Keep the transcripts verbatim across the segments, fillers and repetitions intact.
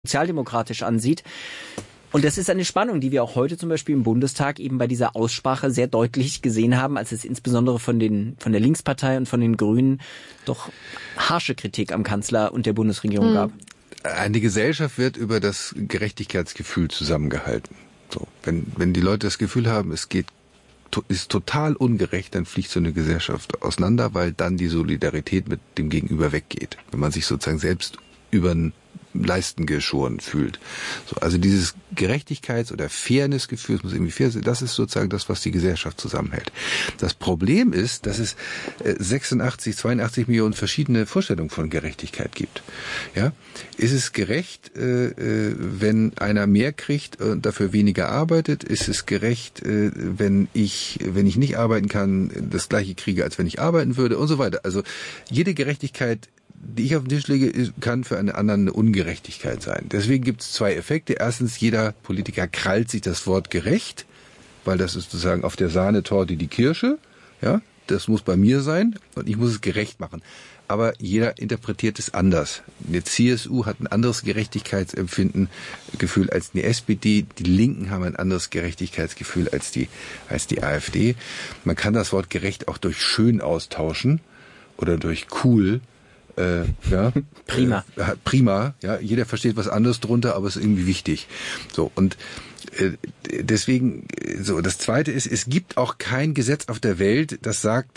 sozialdemokratisch ansieht. Und das ist eine Spannung, die wir auch heute zum Beispiel im Bundestag eben bei dieser Aussprache sehr deutlich gesehen haben, als es insbesondere von den von der Linkspartei und von den Grünen doch harsche Kritik am Kanzler und der Bundesregierung mhm. gab. Eine Gesellschaft wird über das Gerechtigkeitsgefühl zusammengehalten. So, wenn wenn die Leute das Gefühl haben, es geht ist total ungerecht, dann fliegt so eine Gesellschaft auseinander, weil dann die Solidarität mit dem Gegenüber weggeht, wenn man sich sozusagen selbst über den Leisten geschoren fühlt. So, also dieses Gerechtigkeits- oder Fairness-Gefühl, es muss irgendwie fair sein, das ist sozusagen das, was die Gesellschaft zusammenhält. Das Problem ist, dass es sechsundachtzig, zweiundachtzig Millionen verschiedene Vorstellungen von Gerechtigkeit gibt. Ja, ist es gerecht, äh, wenn einer mehr kriegt und dafür weniger arbeitet? Ist es gerecht, äh, wenn ich, wenn ich nicht arbeiten kann, das Gleiche kriege, als wenn ich arbeiten würde und so weiter? Also jede Gerechtigkeit, die ich auf den Tisch lege, kann für einen anderen eine Ungerechtigkeit sein. Deswegen gibt es zwei Effekte. Erstens, jeder Politiker krallt sich das Wort gerecht, weil das ist sozusagen auf der Sahnetorte die Kirsche. Ja, das muss bei mir sein und ich muss es gerecht machen. Aber jeder interpretiert es anders. Die C S U hat ein anderes Gerechtigkeitsempfinden, Gefühl als die S P D. Die Linken haben ein anderes Gerechtigkeitsgefühl als die, als die AfD. Man kann das Wort gerecht auch durch schön austauschen oder durch cool. Äh, ja, prima. Äh, prima, ja, jeder versteht was anderes drunter, aber es ist irgendwie wichtig. So, und äh, deswegen, so, das Zweite ist, es gibt auch kein Gesetz auf der Welt, das sagt,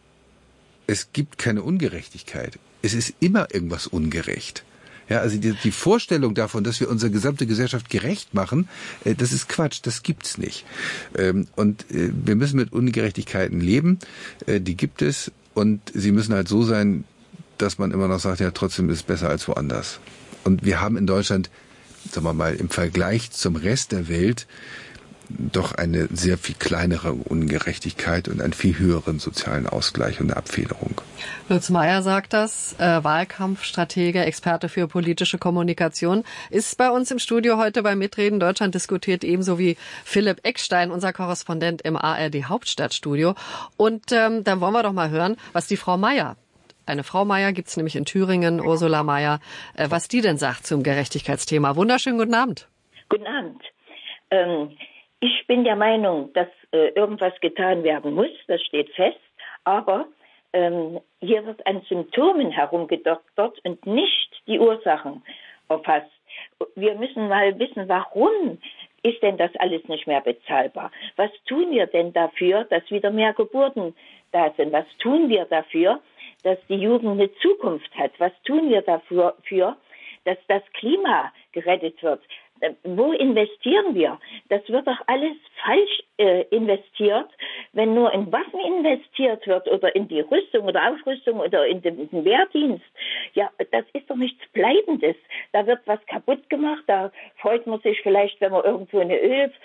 es gibt keine Ungerechtigkeit. Es ist immer irgendwas ungerecht. Ja, also die, die Vorstellung davon, dass wir unsere gesamte Gesellschaft gerecht machen, äh, das ist Quatsch, das gibt's nicht. Ähm, und äh, wir müssen mit Ungerechtigkeiten leben, äh, die gibt es, und sie müssen halt so sein, dass man immer noch sagt, ja, trotzdem ist es besser als woanders. Und wir haben in Deutschland, sagen wir mal, im Vergleich zum Rest der Welt doch eine sehr viel kleinere Ungerechtigkeit und einen viel höheren sozialen Ausgleich und eine Abfederung. Lutz Meyer sagt das, äh, Wahlkampfstratege, Experte für politische Kommunikation, ist bei uns im Studio heute bei Mitreden Deutschland diskutiert, ebenso wie Philipp Eckstein, unser Korrespondent im A R D Hauptstadtstudio. Und ähm, dann wollen wir doch mal hören, was die Frau Meyer, eine Frau Meyer gibt's nämlich in Thüringen, Ursula Meyer, äh, was die denn sagt zum Gerechtigkeitsthema. Wunderschönen guten Abend. Guten Abend. Ähm, ich bin der Meinung, dass äh, irgendwas getan werden muss, das steht fest, aber ähm, hier wird an Symptomen herumgedoktert und nicht die Ursachen erfasst. Wir müssen mal wissen, warum ist denn das alles nicht mehr bezahlbar? Was tun wir denn dafür, dass wieder mehr Geburten da sind? Was tun wir dafür, dass die Jugend eine Zukunft hat? Was tun wir dafür, für, dass das Klima gerettet wird? Wo investieren wir? Das wird doch alles falsch äh, investiert, wenn nur in Waffen investiert wird oder in die Rüstung oder Aufrüstung oder in den, in den Wehrdienst. Ja, das ist doch nichts Bleibendes. Da wird was kaputt gemacht. Da freut man sich vielleicht, wenn man irgendwo eine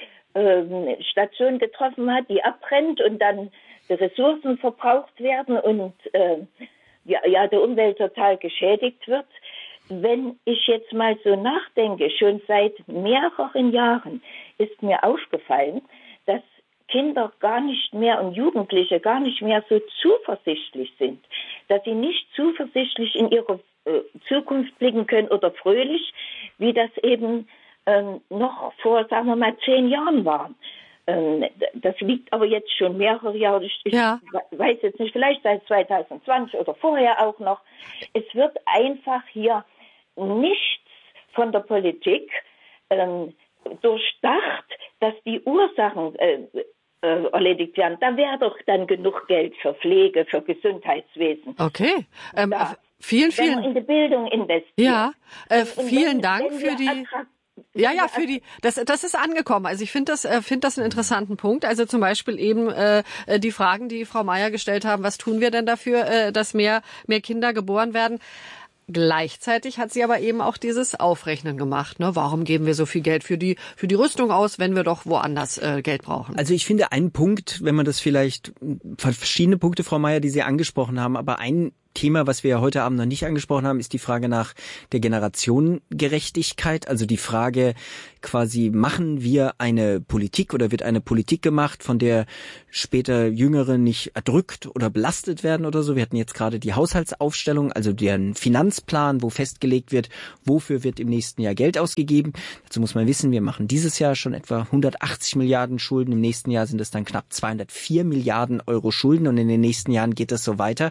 Ölstation äh, getroffen hat, die abbrennt und dann die Ressourcen verbraucht werden und äh, ja, ja, die Umwelt total geschädigt wird. Wenn ich jetzt mal so nachdenke, schon seit mehreren Jahren ist mir aufgefallen, dass Kinder gar nicht mehr und Jugendliche gar nicht mehr so zuversichtlich sind, dass sie nicht zuversichtlich in ihre äh, Zukunft blicken können oder fröhlich, wie das eben ähm, noch vor, sagen wir mal, zehn Jahren war. Das liegt aber jetzt schon mehrere Jahre, ich ja. weiß jetzt nicht, vielleicht seit zwanzig zwanzig oder vorher auch noch. Es wird einfach hier nichts von der Politik ähm, durchdacht, dass die Ursachen äh, äh, erledigt werden. Da wäre doch dann genug Geld für Pflege, für Gesundheitswesen. Okay. Ähm, vielen, vielen. Wenn man in die Bildung investiert. Ja, äh, vielen wenn, Dank wenn für die... Ja, ja, für die, das, das ist angekommen. Also ich finde das, äh, finde das einen interessanten Punkt. Also zum Beispiel eben äh, die Fragen, die Frau Meyer gestellt haben, was tun wir denn dafür, äh, dass mehr, mehr Kinder geboren werden? Gleichzeitig hat sie aber eben auch dieses Aufrechnen gemacht. Ne? Warum geben wir so viel Geld für die, für die Rüstung aus, wenn wir doch woanders äh, Geld brauchen? Also ich finde einen Punkt, wenn man das vielleicht, verschiedene Punkte, Frau Meyer, die Sie angesprochen haben, aber ein Thema, was wir ja heute Abend noch nicht angesprochen haben, ist die Frage nach der Generationengerechtigkeit. Also die Frage quasi, machen wir eine Politik oder wird eine Politik gemacht, von der später Jüngere nicht erdrückt oder belastet werden oder so. Wir hatten jetzt gerade die Haushaltsaufstellung, also den Finanzplan, wo festgelegt wird, wofür wird im nächsten Jahr Geld ausgegeben. Dazu muss man wissen, wir machen dieses Jahr schon etwa hundertachtzig Milliarden Schulden. Im nächsten Jahr sind es dann knapp zweihundertvier Milliarden Euro Schulden und in den nächsten Jahren geht es so weiter.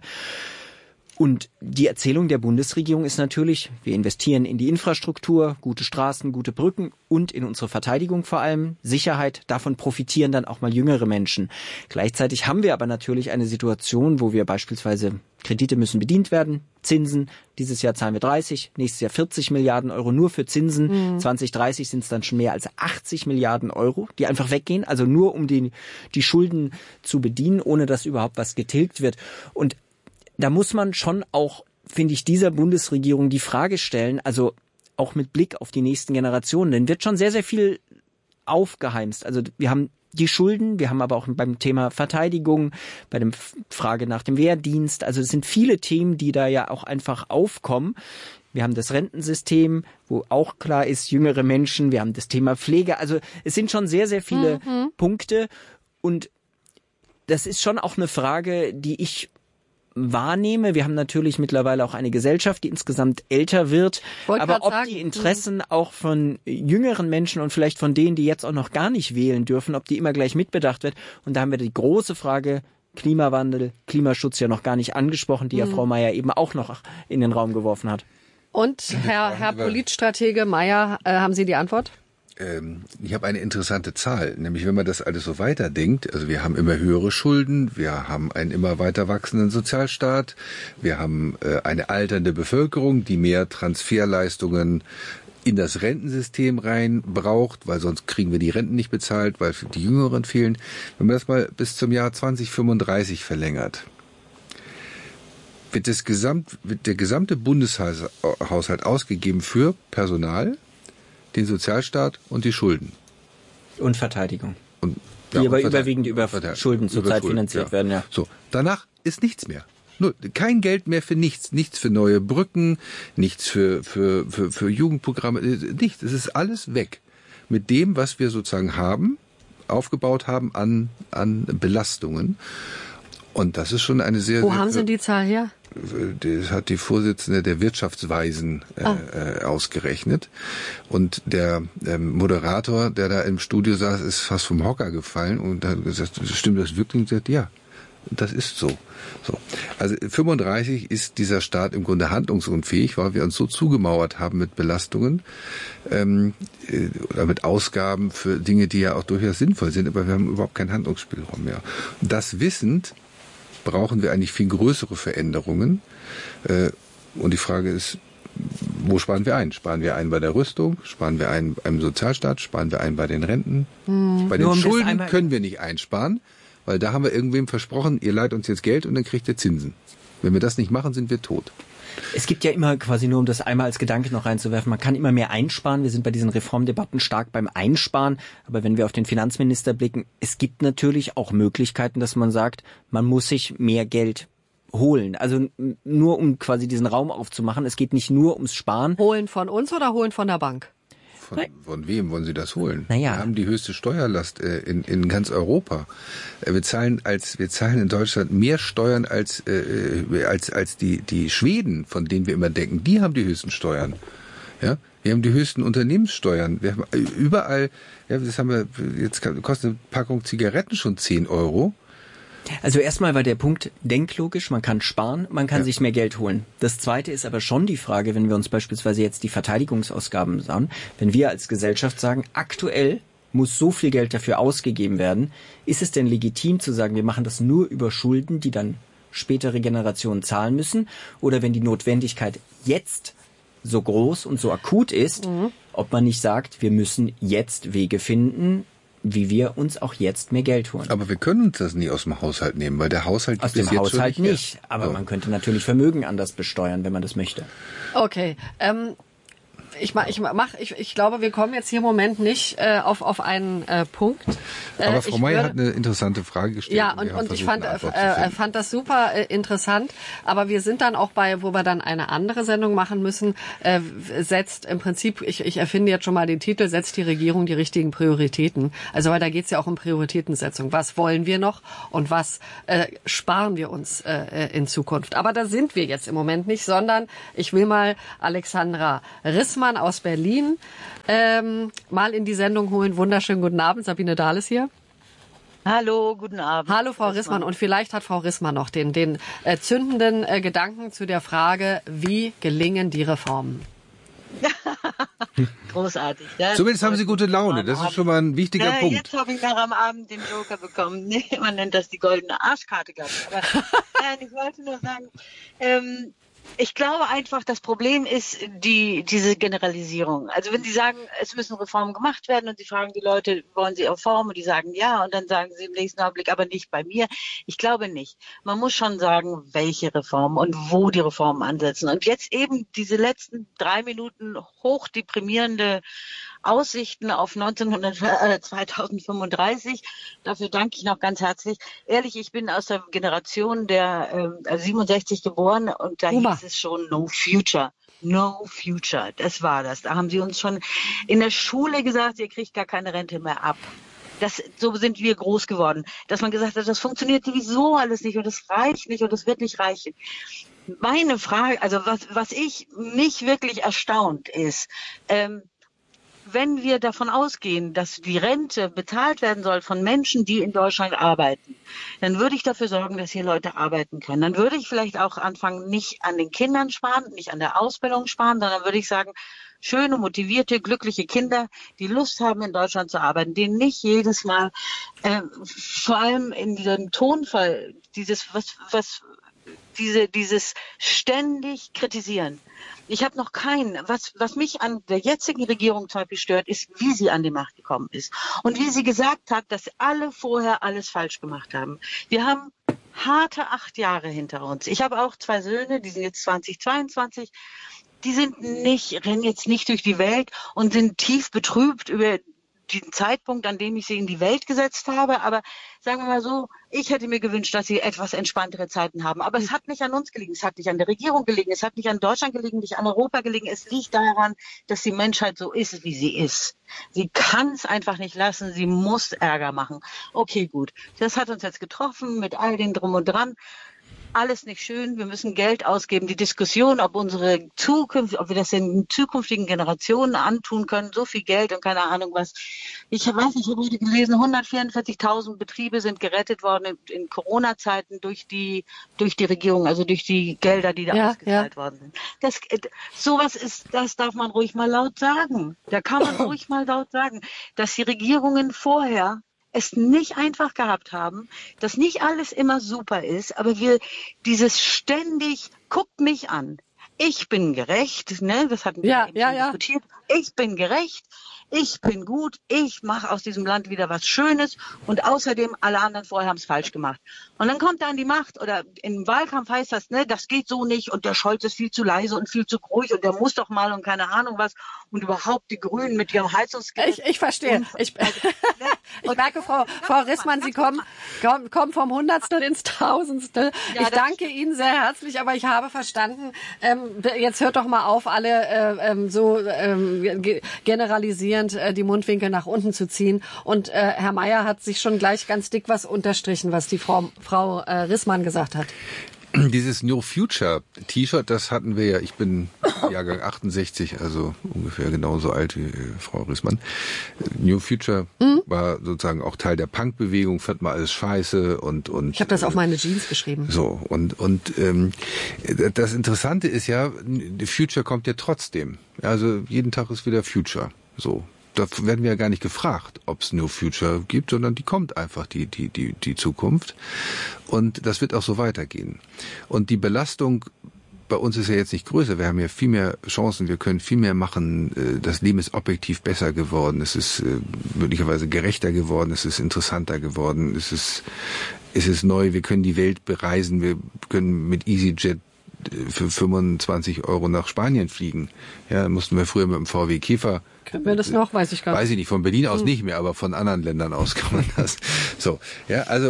Und die Erzählung der Bundesregierung ist natürlich, wir investieren in die Infrastruktur, gute Straßen, gute Brücken und in unsere Verteidigung vor allem, Sicherheit. Davon profitieren dann auch mal jüngere Menschen. Gleichzeitig haben wir aber natürlich eine Situation, wo wir beispielsweise Kredite müssen bedient werden, Zinsen. Dieses Jahr zahlen wir dreißig, nächstes Jahr vierzig Milliarden Euro nur für Zinsen. Mhm. zwanzig dreißig sind es dann schon mehr als achtzig Milliarden Euro, die einfach weggehen. Also nur um die, die Schulden zu bedienen, ohne dass überhaupt was getilgt wird. Und da muss man schon auch, finde ich, dieser Bundesregierung die Frage stellen, also auch mit Blick auf die nächsten Generationen, denn wird schon sehr, sehr viel aufgeheimst. Also wir haben die Schulden, wir haben aber auch beim Thema Verteidigung, bei der Frage nach dem Wehrdienst, also es sind viele Themen, die da ja auch einfach aufkommen. Wir haben das Rentensystem, wo auch klar ist, jüngere Menschen, wir haben das Thema Pflege, also es sind schon sehr, sehr viele mhm. Punkte und das ist schon auch eine Frage, die ich wahrnehme. Wir haben natürlich mittlerweile auch eine Gesellschaft, die insgesamt älter wird. Wollt aber ob sagen, die Interessen auch von jüngeren Menschen und vielleicht von denen, die jetzt auch noch gar nicht wählen dürfen, ob die immer gleich mitbedacht wird. Und da haben wir die große Frage Klimawandel, Klimaschutz ja noch gar nicht angesprochen, die ja mhm. Frau Mayer eben auch noch in den Raum geworfen hat. Und Herr, Herr Politstratege Mayer, äh, haben Sie die Antwort? Ich habe eine interessante Zahl, nämlich wenn man das alles so weiterdenkt, also wir haben immer höhere Schulden, wir haben einen immer weiter wachsenden Sozialstaat, wir haben eine alternde Bevölkerung, die mehr Transferleistungen in das Rentensystem rein braucht, weil sonst kriegen wir die Renten nicht bezahlt, weil die Jüngeren fehlen. Wenn man das mal bis zum Jahr zwanzig fünfunddreißig verlängert, wird, das Gesamt, wird der gesamte Bundeshaushalt ausgegeben für Personal, den Sozialstaat und die Schulden. Und Verteidigung. Und, die ja, aber und überwiegend über Schulden zurzeit Schulden, finanziert ja. werden. Ja. So, danach ist nichts mehr. Nur, kein Geld mehr für nichts. Nichts für neue Brücken, nichts für, für, für, für Jugendprogramme, nichts. Es ist alles weg. Mit dem, was wir sozusagen haben, aufgebaut haben an, an Belastungen. Und das ist schon eine sehr... Wo sehr, haben Sie die Zahl her? Das hat die Vorsitzende der Wirtschaftsweisen äh, ah. äh, ausgerechnet. Und der ähm, Moderator, der da im Studio saß, ist fast vom Hocker gefallen und hat gesagt, stimmt das wirklich? Und gesagt, ja, das ist so. so. Also fünfunddreißig ist dieser Staat im Grunde handlungsunfähig, weil wir uns so zugemauert haben mit Belastungen ähm, äh, oder mit Ausgaben für Dinge, die ja auch durchaus sinnvoll sind, aber wir haben überhaupt keinen Handlungsspielraum mehr. Und das wissend brauchen wir eigentlich viel größere Veränderungen. Und die Frage ist, wo sparen wir ein? Sparen wir ein bei der Rüstung? Sparen wir ein beim Sozialstaat? Sparen wir ein bei den Renten? Hm. Bei den um Schulden können wir nicht einsparen, weil da haben wir irgendwem versprochen, ihr leiht uns jetzt Geld und dann kriegt ihr Zinsen. Wenn wir das nicht machen, sind wir tot. Es gibt ja immer quasi, nur um das einmal als Gedanke noch reinzuwerfen, man kann immer mehr einsparen. Wir sind bei diesen Reformdebatten stark beim Einsparen. Aber wenn wir auf den Finanzminister blicken, es gibt natürlich auch Möglichkeiten, dass man sagt, man muss sich mehr Geld holen. Also nur um quasi diesen Raum aufzumachen. Es geht nicht nur ums Sparen. Holen von uns oder holen von der Bank? Von, von wem wollen Sie das holen? Naja. Wir haben die höchste Steuerlast äh, in, in ganz Europa. Äh, wir zahlen als wir zahlen in Deutschland mehr Steuern als äh, als als die die Schweden, von denen wir immer denken, die haben die höchsten Steuern. Ja, wir haben die höchsten Unternehmenssteuern. Wir haben überall. Ja, das haben wir. Jetzt kostet eine Packung Zigaretten schon zehn Euro. Also erstmal war der Punkt denklogisch, man kann sparen, man kann ja. sich mehr Geld holen. Das Zweite ist aber schon die Frage, wenn wir uns beispielsweise jetzt die Verteidigungsausgaben sahen, wenn wir als Gesellschaft sagen, aktuell muss so viel Geld dafür ausgegeben werden, ist es denn legitim zu sagen, wir machen das nur über Schulden, die dann spätere Generationen zahlen müssen? Oder wenn die Notwendigkeit jetzt so groß und so akut ist, mhm. ob man nicht sagt, wir müssen jetzt Wege finden, wie wir uns auch jetzt mehr Geld holen. Aber wir können uns das nie aus dem Haushalt nehmen, weil der Haushalt aus gibt dem es jetzt Haushalt schon nicht. nicht. Aber so. Man könnte natürlich Vermögen anders besteuern, wenn man das möchte. Okay. Ähm, ich mach, ich mach, ich, ich glaube, wir kommen jetzt hier im Moment nicht äh, auf auf einen äh, Punkt. Äh, Aber Frau Mayer hat eine interessante Frage gestellt. Ja, und, und ich fand äh, fand das super äh, interessant. Aber wir sind dann auch bei, wo wir dann eine andere Sendung machen müssen. Äh, setzt im Prinzip, ich, ich erfinde jetzt schon mal den Titel, setzt die Regierung die richtigen Prioritäten. Also weil da geht's ja auch um Prioritätensetzung. Was wollen wir noch und was äh, sparen wir uns äh, in Zukunft? Aber da sind wir jetzt im Moment nicht, sondern ich will mal Alexandra Rissmann aus Berlin ähm, mal in die Sendung holen. Wunderschönen guten Abend, Sabine Dahl ist hier. Hallo, guten Abend. Hallo, Frau Rissmann. Und vielleicht hat Frau Rissmann noch den, den äh, zündenden äh, Gedanken zu der Frage, wie gelingen die Reformen? Großartig. Ja, zumindest haben Sie gute Laune. Das ist schon mal ein wichtiger ja, Punkt. Jetzt habe ich noch am Abend den Joker bekommen. Nee, man nennt das die goldene Arschkarte, glaube ich. Aber nein, ich wollte nur sagen, ähm, ich glaube einfach, das Problem ist die diese Generalisierung. Also wenn Sie sagen, es müssen Reformen gemacht werden und Sie fragen die Leute, wollen Sie Reformen? Und die sagen ja und dann sagen sie im nächsten Augenblick, aber nicht bei mir. Ich glaube nicht. Man muss schon sagen, welche Reformen und wo die Reformen ansetzen. Und jetzt eben diese letzten drei Minuten hochdeprimierende Aussichten auf neunzehnhundert, äh, zweitausendfünfunddreißig. Dafür danke ich noch ganz herzlich. Ehrlich, ich bin aus der Generation der äh, siebenundsechzig geboren und da Oma. hieß es schon No Future. No Future, das war das. Da haben sie uns schon in der Schule gesagt, ihr kriegt gar keine Rente mehr ab. Das, so sind wir groß geworden. Dass man gesagt hat, das funktioniert sowieso alles nicht und das reicht nicht und das wird nicht reichen. Meine Frage, also was, was ich mich wirklich erstaunt ist, ähm, wenn wir davon ausgehen, dass die Rente bezahlt werden soll von Menschen, die in Deutschland arbeiten, dann würde ich dafür sorgen, dass hier Leute arbeiten können. Dann würde ich vielleicht auch anfangen, nicht an den Kindern sparen, nicht an der Ausbildung sparen, sondern würde ich sagen, schöne, motivierte, glückliche Kinder, die Lust haben, in Deutschland zu arbeiten, denen nicht jedes Mal, äh, vor allem in diesem Tonfall, dieses, was, was, diese, dieses ständig kritisieren. Ich habe noch keinen, was, was mich an der jetzigen Regierung zum Beispiel stört, ist, wie sie an die Macht gekommen ist. Und wie sie gesagt hat, dass alle vorher alles falsch gemacht haben. Wir haben harte acht Jahre hinter uns. Ich habe auch zwei Söhne, die sind jetzt zwanzig, zweiundzwanzig. Die sind nicht, rennen jetzt nicht durch die Welt und sind tief betrübt über den Zeitpunkt, an dem ich sie in die Welt gesetzt habe. Aber sagen wir mal so, ich hätte mir gewünscht, dass sie etwas entspanntere Zeiten haben. Aber es hat nicht an uns gelegen, es hat nicht an der Regierung gelegen, es hat nicht an Deutschland gelegen, nicht an Europa gelegen. Es liegt daran, dass die Menschheit so ist, wie sie ist. Sie kann es einfach nicht lassen, sie muss Ärger machen. Okay, gut. Das hat uns jetzt getroffen mit all dem Drum und Dran. Alles nicht schön, wir müssen Geld ausgeben. Die Diskussion, ob unsere Zukunft, ob wir das den zukünftigen Generationen antun können, so viel Geld und keine Ahnung was. Ich weiß nicht, ich habe heute gelesen, hundertvierundvierzigtausend Betriebe sind gerettet worden in, in Corona-Zeiten durch die durch die Regierung, also durch die Gelder, die da ja, ausgezahlt ja. worden sind. Das, sowas ist, das darf man ruhig mal laut sagen. Da kann man ruhig mal laut sagen, dass die Regierungen vorher es nicht einfach gehabt haben, dass nicht alles immer super ist, aber wir dieses ständig, guckt mich an, ich bin gerecht, ne, das hatten wir ja, eben ja, schon ja. diskutiert, ich bin gerecht, ich bin gut, ich mache aus diesem Land wieder was Schönes und außerdem alle anderen vorher haben es falsch gemacht. Und dann kommt er an die Macht oder im Wahlkampf heißt das, ne, das geht so nicht und der Scholz ist viel zu leise und viel zu ruhig und der muss doch mal und keine Ahnung was und überhaupt die Grünen mit ihrem Heizungsgesetz. Ich, ich verstehe. Ich, ich merke, Frau, Frau Rissmann, Sie kommen, kommen, kommen vom Hundertstel ins Tausendstel. Ja, ich danke Ihnen sehr herzlich, aber ich habe verstanden, ähm, jetzt hört doch mal auf, alle äh, ähm, so ähm, generalisierend äh, die Mundwinkel nach unten zu ziehen. Und äh, Herr Mayer hat sich schon gleich ganz dick was unterstrichen, was die Frau, Frau äh, Rissmann gesagt hat. Dieses New Future T-Shirt, das hatten wir ja, ich bin Jahrgang achtundsechzig, also ungefähr genauso alt wie äh, Frau Rissmann. New Future mhm. war sozusagen auch Teil der Punk-Bewegung, fand mal alles scheiße und und ich habe das auf meine Jeans geschrieben. So und und ähm, das Interessante ist ja, Future kommt ja trotzdem. Also jeden Tag ist wieder Future. So. Da werden wir ja gar nicht gefragt, ob es New Future gibt, sondern die kommt einfach, die, die, die, die Zukunft. Und das wird auch so weitergehen. Und die Belastung bei uns ist ja jetzt nicht größer. Wir haben ja viel mehr Chancen, wir können viel mehr machen. Das Leben ist objektiv besser geworden. Es ist möglicherweise gerechter geworden. Es ist interessanter geworden. Es ist, es ist neu. Wir können die Welt bereisen. Wir können mit EasyJet für fünfundzwanzig Euro nach Spanien fliegen. Ja, mussten wir früher mit dem V W Käfer. Können wir das noch? Weiß ich gar nicht. Weiß ich nicht. Von Berlin aus hm. nicht mehr, aber von anderen Ländern aus kann man das. So, ja, also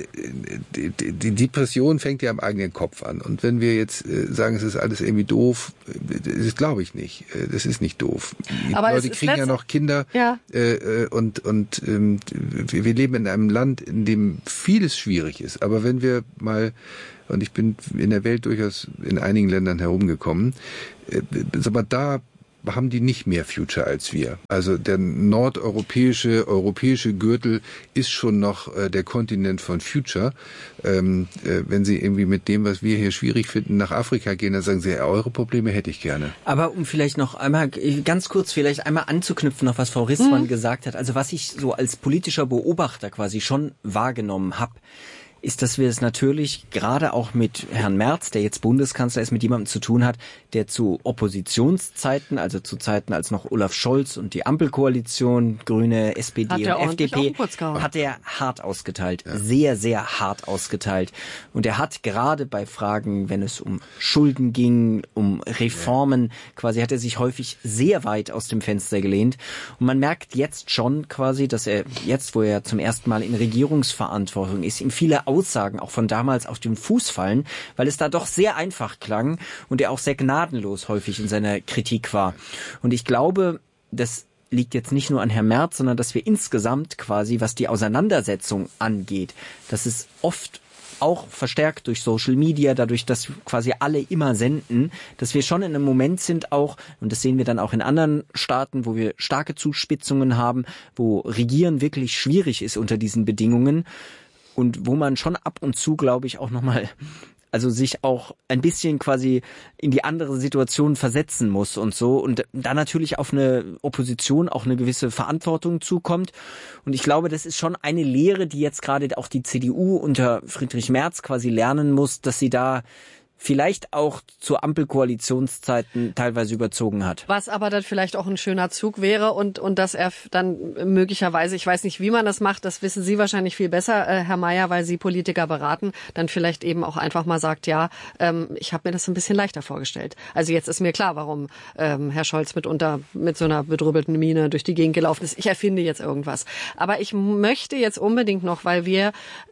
die, die, die Depression fängt ja am eigenen Kopf an. Und wenn wir jetzt äh, sagen, es ist alles irgendwie doof, das glaube ich nicht. Das ist nicht doof. Die aber Leute kriegen ja noch Kinder. Ja. Äh, und und ähm, wir leben in einem Land, in dem vieles schwierig ist. Aber wenn wir mal, und ich bin in der Welt durchaus in einigen Ländern herumgekommen, äh, aber da haben die nicht mehr Future als wir. Also der nordeuropäische, europäische Gürtel ist schon noch äh, der Kontinent von Future. Ähm, äh, wenn Sie irgendwie mit dem, was wir hier schwierig finden, nach Afrika gehen, dann sagen Sie, ja, eure Probleme hätte ich gerne. Aber um vielleicht noch einmal, ganz kurz vielleicht einmal anzuknüpfen, noch was Frau Rissmann mhm. gesagt hat, also was ich so als politischer Beobachter quasi schon wahrgenommen habe, ist, dass wir es natürlich gerade auch mit Herrn Merz, der jetzt Bundeskanzler ist, mit jemandem zu tun hat, der zu Oppositionszeiten, also zu Zeiten, als noch Olaf Scholz und die Ampelkoalition, Grüne, S P D und F D P, hat er hart ausgeteilt, ja. sehr, sehr hart ausgeteilt. Und er hat gerade bei Fragen, wenn es um Schulden ging, um Reformen, ja. quasi hat er sich häufig sehr weit aus dem Fenster gelehnt. Und man merkt jetzt schon quasi, dass er jetzt, wo er zum ersten Mal in Regierungsverantwortung ist, ihm viele Aussagen auch von damals auf den Fuß fallen, weil es da doch sehr einfach klang und er auch sehr gnadenlos häufig in seiner Kritik war. Und ich glaube, das liegt jetzt nicht nur an Herrn Merz, sondern dass wir insgesamt quasi, was die Auseinandersetzung angeht, dass es oft auch verstärkt durch Social Media, dadurch, dass quasi alle immer senden, dass wir schon in einem Moment sind auch, und das sehen wir dann auch in anderen Staaten, wo wir starke Zuspitzungen haben, wo Regieren wirklich schwierig ist unter diesen Bedingungen, und wo man schon ab und zu, glaube ich, auch nochmal, also sich auch ein bisschen quasi in die andere Situation versetzen muss und so. Und da natürlich auf eine Opposition auch eine gewisse Verantwortung zukommt. Und ich glaube, das ist schon eine Lehre, die jetzt gerade auch die C D U unter Friedrich Merz quasi lernen muss, dass sie da vielleicht auch zu Ampelkoalitionszeiten teilweise überzogen hat. Was aber dann vielleicht auch ein schöner Zug wäre und und dass er dann möglicherweise, ich weiß nicht, wie man das macht, das wissen Sie wahrscheinlich viel besser, äh, Herr Mayer, weil Sie Politiker beraten, dann vielleicht eben auch einfach mal sagt, ja, ähm, ich habe mir das ein bisschen leichter vorgestellt. Also jetzt ist mir klar, warum ähm, Herr Scholz mitunter mit so einer bedrüppelten Miene durch die Gegend gelaufen ist. Ich erfinde jetzt irgendwas. Aber ich möchte jetzt unbedingt noch, weil wir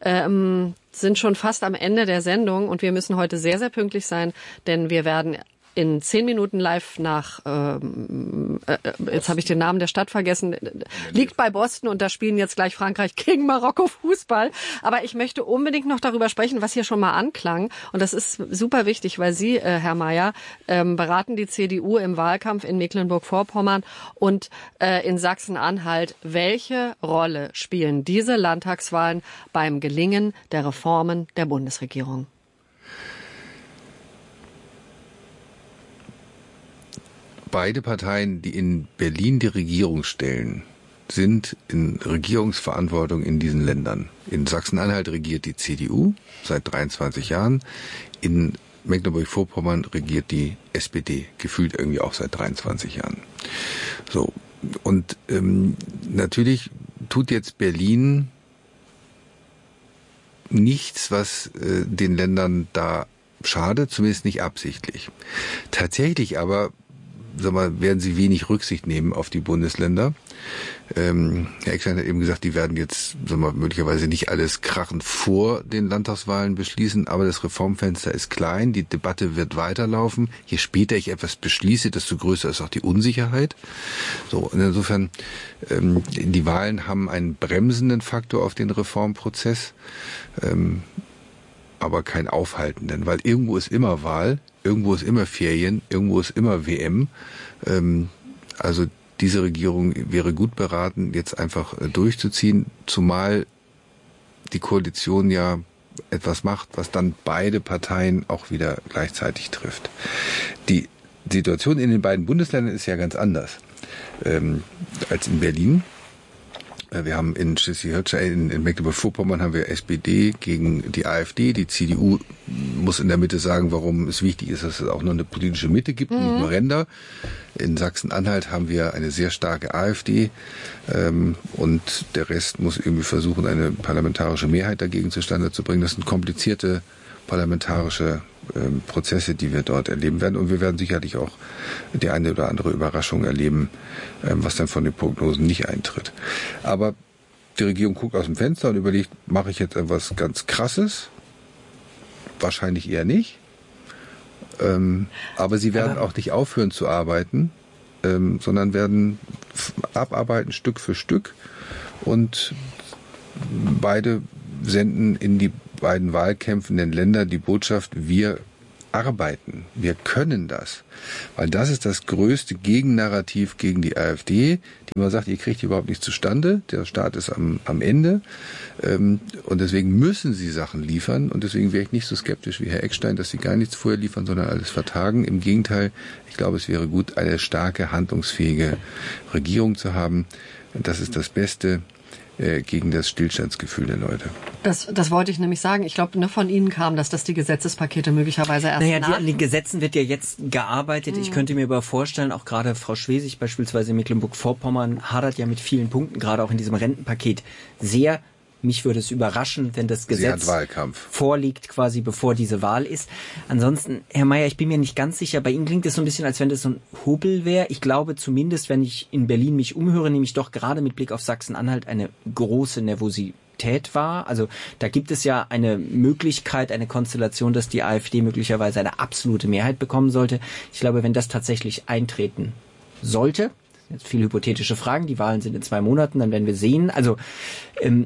ähm, sind schon fast am Ende der Sendung und wir müssen heute sehr, sehr pünktlich sein, denn wir werden in zehn Minuten live nach, ähm, äh, jetzt habe ich den Namen der Stadt vergessen, liegt bei Boston und da spielen jetzt gleich Frankreich gegen Marokko Fußball. Aber ich möchte unbedingt noch darüber sprechen, was hier schon mal anklang. Und das ist super wichtig, weil Sie, äh, Herr Mayer, ähm, beraten die C D U im Wahlkampf in Mecklenburg-Vorpommern und äh, in Sachsen-Anhalt. Welche Rolle spielen diese Landtagswahlen beim Gelingen der Reformen der Bundesregierung? Beide Parteien, die in Berlin die Regierung stellen, sind in Regierungsverantwortung in diesen Ländern. In Sachsen-Anhalt regiert die C D U seit dreiundzwanzig Jahren. In Mecklenburg-Vorpommern regiert die S P D, gefühlt irgendwie auch seit dreiundzwanzig Jahren. So. Und ähm, natürlich tut jetzt Berlin nichts, was äh, den Ländern da schadet, zumindest nicht absichtlich. Tatsächlich aber sag mal, werden sie wenig Rücksicht nehmen auf die Bundesländer. Ähm, Herr Eckstein hat eben gesagt, die werden jetzt sag mal, möglicherweise nicht alles krachend vor den Landtagswahlen beschließen, aber das Reformfenster ist klein, die Debatte wird weiterlaufen. Je später ich etwas beschließe, desto größer ist auch die Unsicherheit. So, und insofern, ähm, die Wahlen haben einen bremsenden Faktor auf den Reformprozess, ähm, aber keinen aufhaltenden, weil irgendwo ist immer Wahl, irgendwo ist immer Ferien, irgendwo ist immer W M. Ähm, also diese Regierung wäre gut beraten, jetzt einfach durchzuziehen, zumal die Koalition ja etwas macht, was dann beide Parteien auch wieder gleichzeitig trifft. Die Situation in den beiden Bundesländern ist ja ganz anders ähm, als in Berlin. Wir haben in Schleswig-Holstein, in, in Mecklenburg-Vorpommern haben wir S P D gegen die AfD. Die C D U muss in der Mitte sagen, warum es wichtig ist, dass es auch noch eine politische Mitte gibt, mhm. nicht nur Ränder. In Sachsen-Anhalt haben wir eine sehr starke AfD ähm, und der Rest muss irgendwie versuchen, eine parlamentarische Mehrheit dagegen zustande zu bringen. Das sind komplizierte parlamentarische ähm, Prozesse, die wir dort erleben werden. Und wir werden sicherlich auch die eine oder andere Überraschung erleben, ähm, was dann von den Prognosen nicht eintritt. Aber die Regierung guckt aus dem Fenster und überlegt, mache ich jetzt etwas ganz Krasses? Wahrscheinlich eher nicht. Ähm, aber sie werden aber auch nicht aufhören zu arbeiten, ähm, sondern werden f- abarbeiten Stück für Stück. Und beide senden in die beiden wahlkämpfenden Länder die Botschaft, wir arbeiten, wir können das. Weil das ist das größte Gegennarrativ gegen die AfD, die immer sagt, ihr kriegt überhaupt nichts zustande, der Staat ist am, am Ende ähm, und deswegen müssen sie Sachen liefern und deswegen wäre ich nicht so skeptisch wie Herr Eckstein, dass sie gar nichts vorher liefern, sondern alles vertagen. Im Gegenteil, ich glaube, es wäre gut, eine starke, handlungsfähige Regierung zu haben. Das ist das Beste gegen das Stillstandsgefühl der Leute. Das, das wollte ich nämlich sagen. Ich glaube, ne, von Ihnen kam das, dass die Gesetzespakete möglicherweise erst Naja, nach... die, an den Gesetzen wird ja jetzt gearbeitet. Mhm. Ich könnte mir aber vorstellen, auch gerade Frau Schwesig beispielsweise in Mecklenburg-Vorpommern hadert ja mit vielen Punkten, gerade auch in diesem Rentenpaket sehr. Mich würde es überraschen, wenn das Gesetz vorliegt, quasi bevor diese Wahl ist. Ansonsten, Herr Mayer, ich bin mir nicht ganz sicher. Bei Ihnen klingt es so ein bisschen, als wenn das so ein Hobel wäre. Ich glaube zumindest, wenn ich in Berlin mich umhöre, nämlich doch gerade mit Blick auf Sachsen-Anhalt eine große Nervosität war. Also da gibt es ja eine Möglichkeit, eine Konstellation, dass die AfD möglicherweise eine absolute Mehrheit bekommen sollte. Ich glaube, wenn das tatsächlich eintreten sollte, jetzt viele hypothetische Fragen, die Wahlen sind in zwei Monaten, dann werden wir sehen. Also ähm,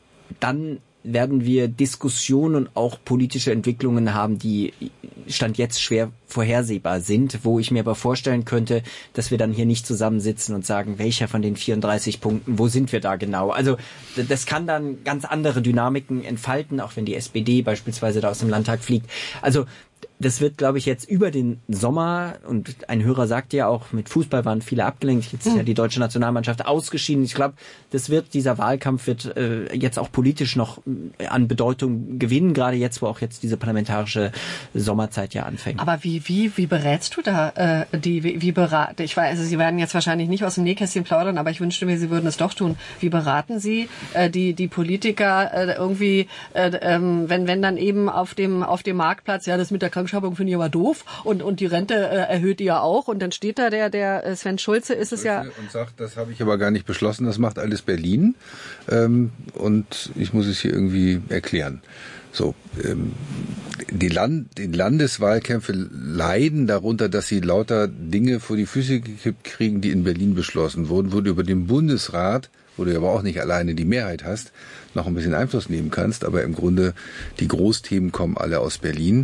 dann werden wir Diskussionen und auch politische Entwicklungen haben, die Stand jetzt schwer vorhersehbar sind, wo ich mir aber vorstellen könnte, dass wir dann hier nicht zusammensitzen und sagen, welcher von den vierunddreißig Punkten, wo sind wir da genau? Also das kann dann ganz andere Dynamiken entfalten, auch wenn die S P D beispielsweise da aus dem Landtag fliegt. Also das wird, glaube ich, jetzt über den Sommer, und ein Hörer sagt ja auch, mit Fußball waren viele abgelenkt, jetzt ist ja die deutsche Nationalmannschaft ausgeschieden. Ich glaube, das wird, dieser Wahlkampf wird äh, jetzt auch politisch noch äh, an Bedeutung gewinnen, gerade jetzt, wo auch jetzt diese parlamentarische Sommerzeit ja anfängt. Aber wie wie wie berätst du da äh, die, wie, wie berat, ich weiß, also Sie werden jetzt wahrscheinlich nicht aus dem Nähkästchen plaudern, aber ich wünschte mir, Sie würden es doch tun. Wie beraten Sie äh, die die Politiker äh, irgendwie, äh, ähm, wenn wenn dann eben auf dem auf dem Marktplatz, ja, das mit der Krankenschreibung finde ich aber doof und und die Rente äh, erhöht ihr auch und dann steht da der der Sven Schulze, ist es ja, und sagt, das habe ich aber gar nicht beschlossen, das macht alles Berlin ähm, und ich muss es hier irgendwie erklären. So, ähm, die, Land, die Landeswahlkämpfe leiden darunter, dass sie lauter Dinge vor die Füße gekippt kriegen, die in Berlin beschlossen wurden, wo du über den Bundesrat, wo du aber auch nicht alleine die Mehrheit hast, noch ein bisschen Einfluss nehmen kannst, aber im Grunde die Großthemen kommen alle aus Berlin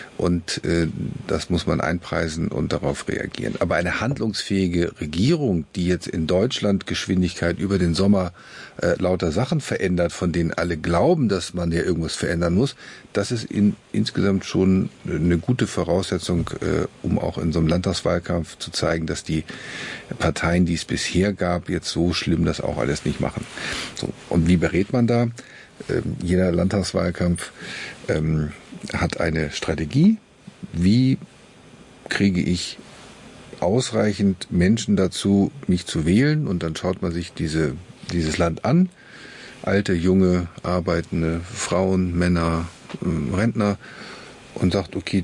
und äh, das muss man einpreisen und darauf reagieren. Aber eine handlungsfähige Regierung, die jetzt in Deutschland Geschwindigkeit über den Sommer äh, lauter Sachen verändert, von denen alle glauben, dass man ja irgendwas verändern muss, das ist in, insgesamt schon eine gute Voraussetzung, äh, um auch in so einem Landtagswahlkampf zu zeigen, dass die Parteien, die es bisher gab, jetzt so schlimm das auch alles nicht machen. So, und wie berät man da? Ähm, jeder Landtagswahlkampf ähm, hat eine Strategie. Wie kriege ich ausreichend Menschen dazu, mich zu wählen? Und dann schaut man sich diese, dieses Land an. Alte, junge, arbeitende Frauen, Männer, äh, Rentner. Und sagt, okay,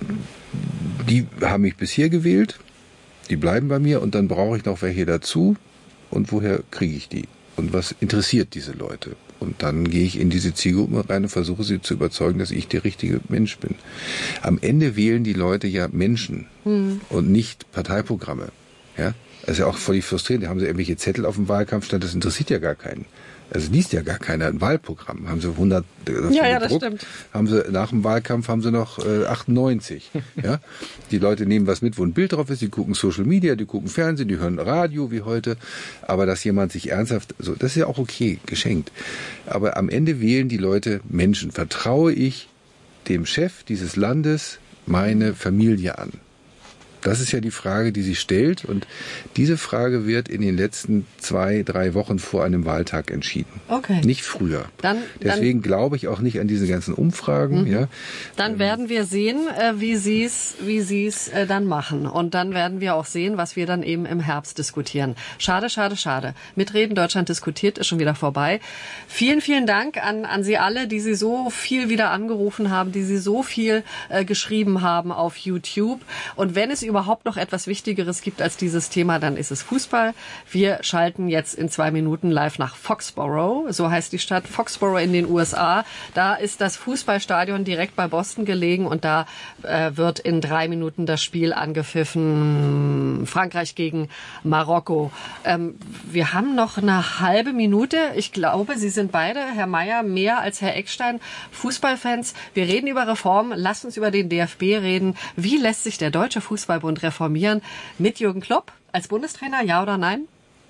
die haben mich bisher gewählt. Die bleiben bei mir. Und dann brauche ich noch welche dazu. Und woher kriege ich die? Und was interessiert diese Leute? Und dann gehe ich in diese Zielgruppe rein und versuche sie zu überzeugen, dass ich der richtige Mensch bin. Am Ende wählen die Leute ja Menschen hm. und nicht Parteiprogramme. Ja, das ist ja auch völlig frustrierend. Da haben sie irgendwelche Zettel auf dem Wahlkampfstand, das interessiert ja gar keinen. Also liest ja gar keiner ein Wahlprogramm. Haben sie hundert äh, ja, ja, das stimmt. Haben sie nach dem Wahlkampf haben sie noch äh, achtundneunzig. Ja, die Leute nehmen was mit, wo ein Bild drauf ist. Die gucken Social Media, die gucken Fernsehen, die hören Radio wie heute. Aber dass jemand sich ernsthaft, so, das ist ja auch okay, geschenkt. Aber am Ende wählen die Leute Menschen. Vertraue ich dem Chef dieses Landes meine Familie an? Das ist ja die Frage, die sich stellt. Und diese Frage wird in den letzten zwei, drei Wochen vor einem Wahltag entschieden. Okay. Nicht früher. Dann, Deswegen dann, glaube ich auch nicht an diese ganzen Umfragen. Mhm. Ja. Dann werden wir sehen, äh, wie Sie es wie Sie's, äh, dann machen. Und dann werden wir auch sehen, was wir dann eben im Herbst diskutieren. Schade, schade, schade. Mitreden Deutschland diskutiert ist schon wieder vorbei. Vielen, vielen Dank an, an Sie alle, die Sie so viel wieder angerufen haben, die Sie so viel äh, geschrieben haben auf YouTube. Und wenn es überhaupt noch etwas Wichtigeres gibt als dieses Thema, dann ist es Fußball. Wir schalten jetzt in zwei Minuten live nach Foxborough. So heißt die Stadt Foxborough in den U S A. Da ist das Fußballstadion direkt bei Boston gelegen und da äh, wird in drei Minuten das Spiel angepfiffen. Frankreich gegen Marokko. Ähm, wir haben noch eine halbe Minute. Ich glaube, Sie sind beide, Herr Mayer, mehr als Herr Eckstein, Fußballfans. Wir reden über Reformen. Lasst uns über den D F B reden. Wie lässt sich der Deutsche Fußballbund reformieren? Mit Jürgen Klopp als Bundestrainer, ja oder nein?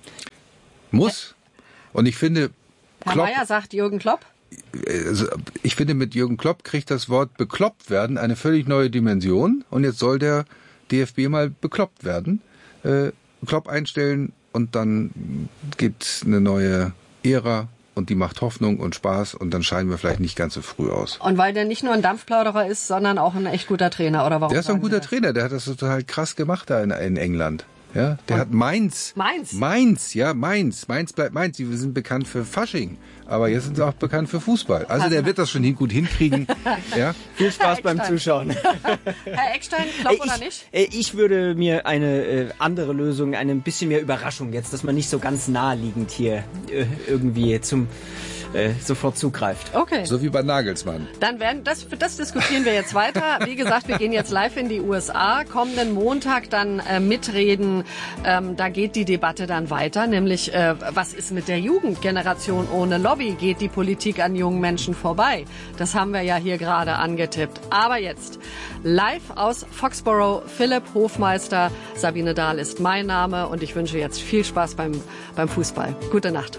Muss. Und ich finde, Herr Klopp, Mayer sagt Jürgen Klopp. Also ich finde, mit Jürgen Klopp kriegt das Wort bekloppt werden eine völlig neue Dimension. Und jetzt soll der D F B mal bekloppt werden. Äh, Klopp einstellen und dann gibt's eine neue Ära. Und die macht Hoffnung und Spaß und dann scheiden wir vielleicht nicht ganz so früh aus. Und weil der nicht nur ein Dampfplauderer ist, sondern auch ein echt guter Trainer, oder warum? Der ist doch ein guter Sie Trainer, der hat das total krass gemacht da in, in England. Ja, der und hat Mainz. Mainz? Mainz, ja, Mainz. Mainz bleibt Mainz. Sie sind bekannt für Fasching, aber jetzt sind sie auch bekannt für Fußball. Also der wird das schon hin, gut hinkriegen. Ja. Viel Spaß beim Zuschauen. Herr Eckstein, Klopp ich, oder nicht? Ich würde mir eine äh, andere Lösung, eine ein bisschen mehr Überraschung jetzt, dass man nicht so ganz naheliegend hier äh, irgendwie zum äh, sofort zugreift. Okay. So wie bei Nagelsmann. Dann werden das, das diskutieren wir jetzt weiter. Wie gesagt, wir gehen jetzt live in die U S A. Kommenden Montag dann äh, mitreden. Ähm, da geht die Debatte dann weiter, nämlich äh, was ist mit der Jugendgeneration ohne Lobby? Geht die Politik an jungen Menschen vorbei? Das haben wir ja hier gerade angetippt. Aber jetzt live aus Foxborough, Philipp Hofmeister, Sabine Dahl ist mein Name und ich wünsche jetzt viel Spaß beim, beim Fußball. Gute Nacht.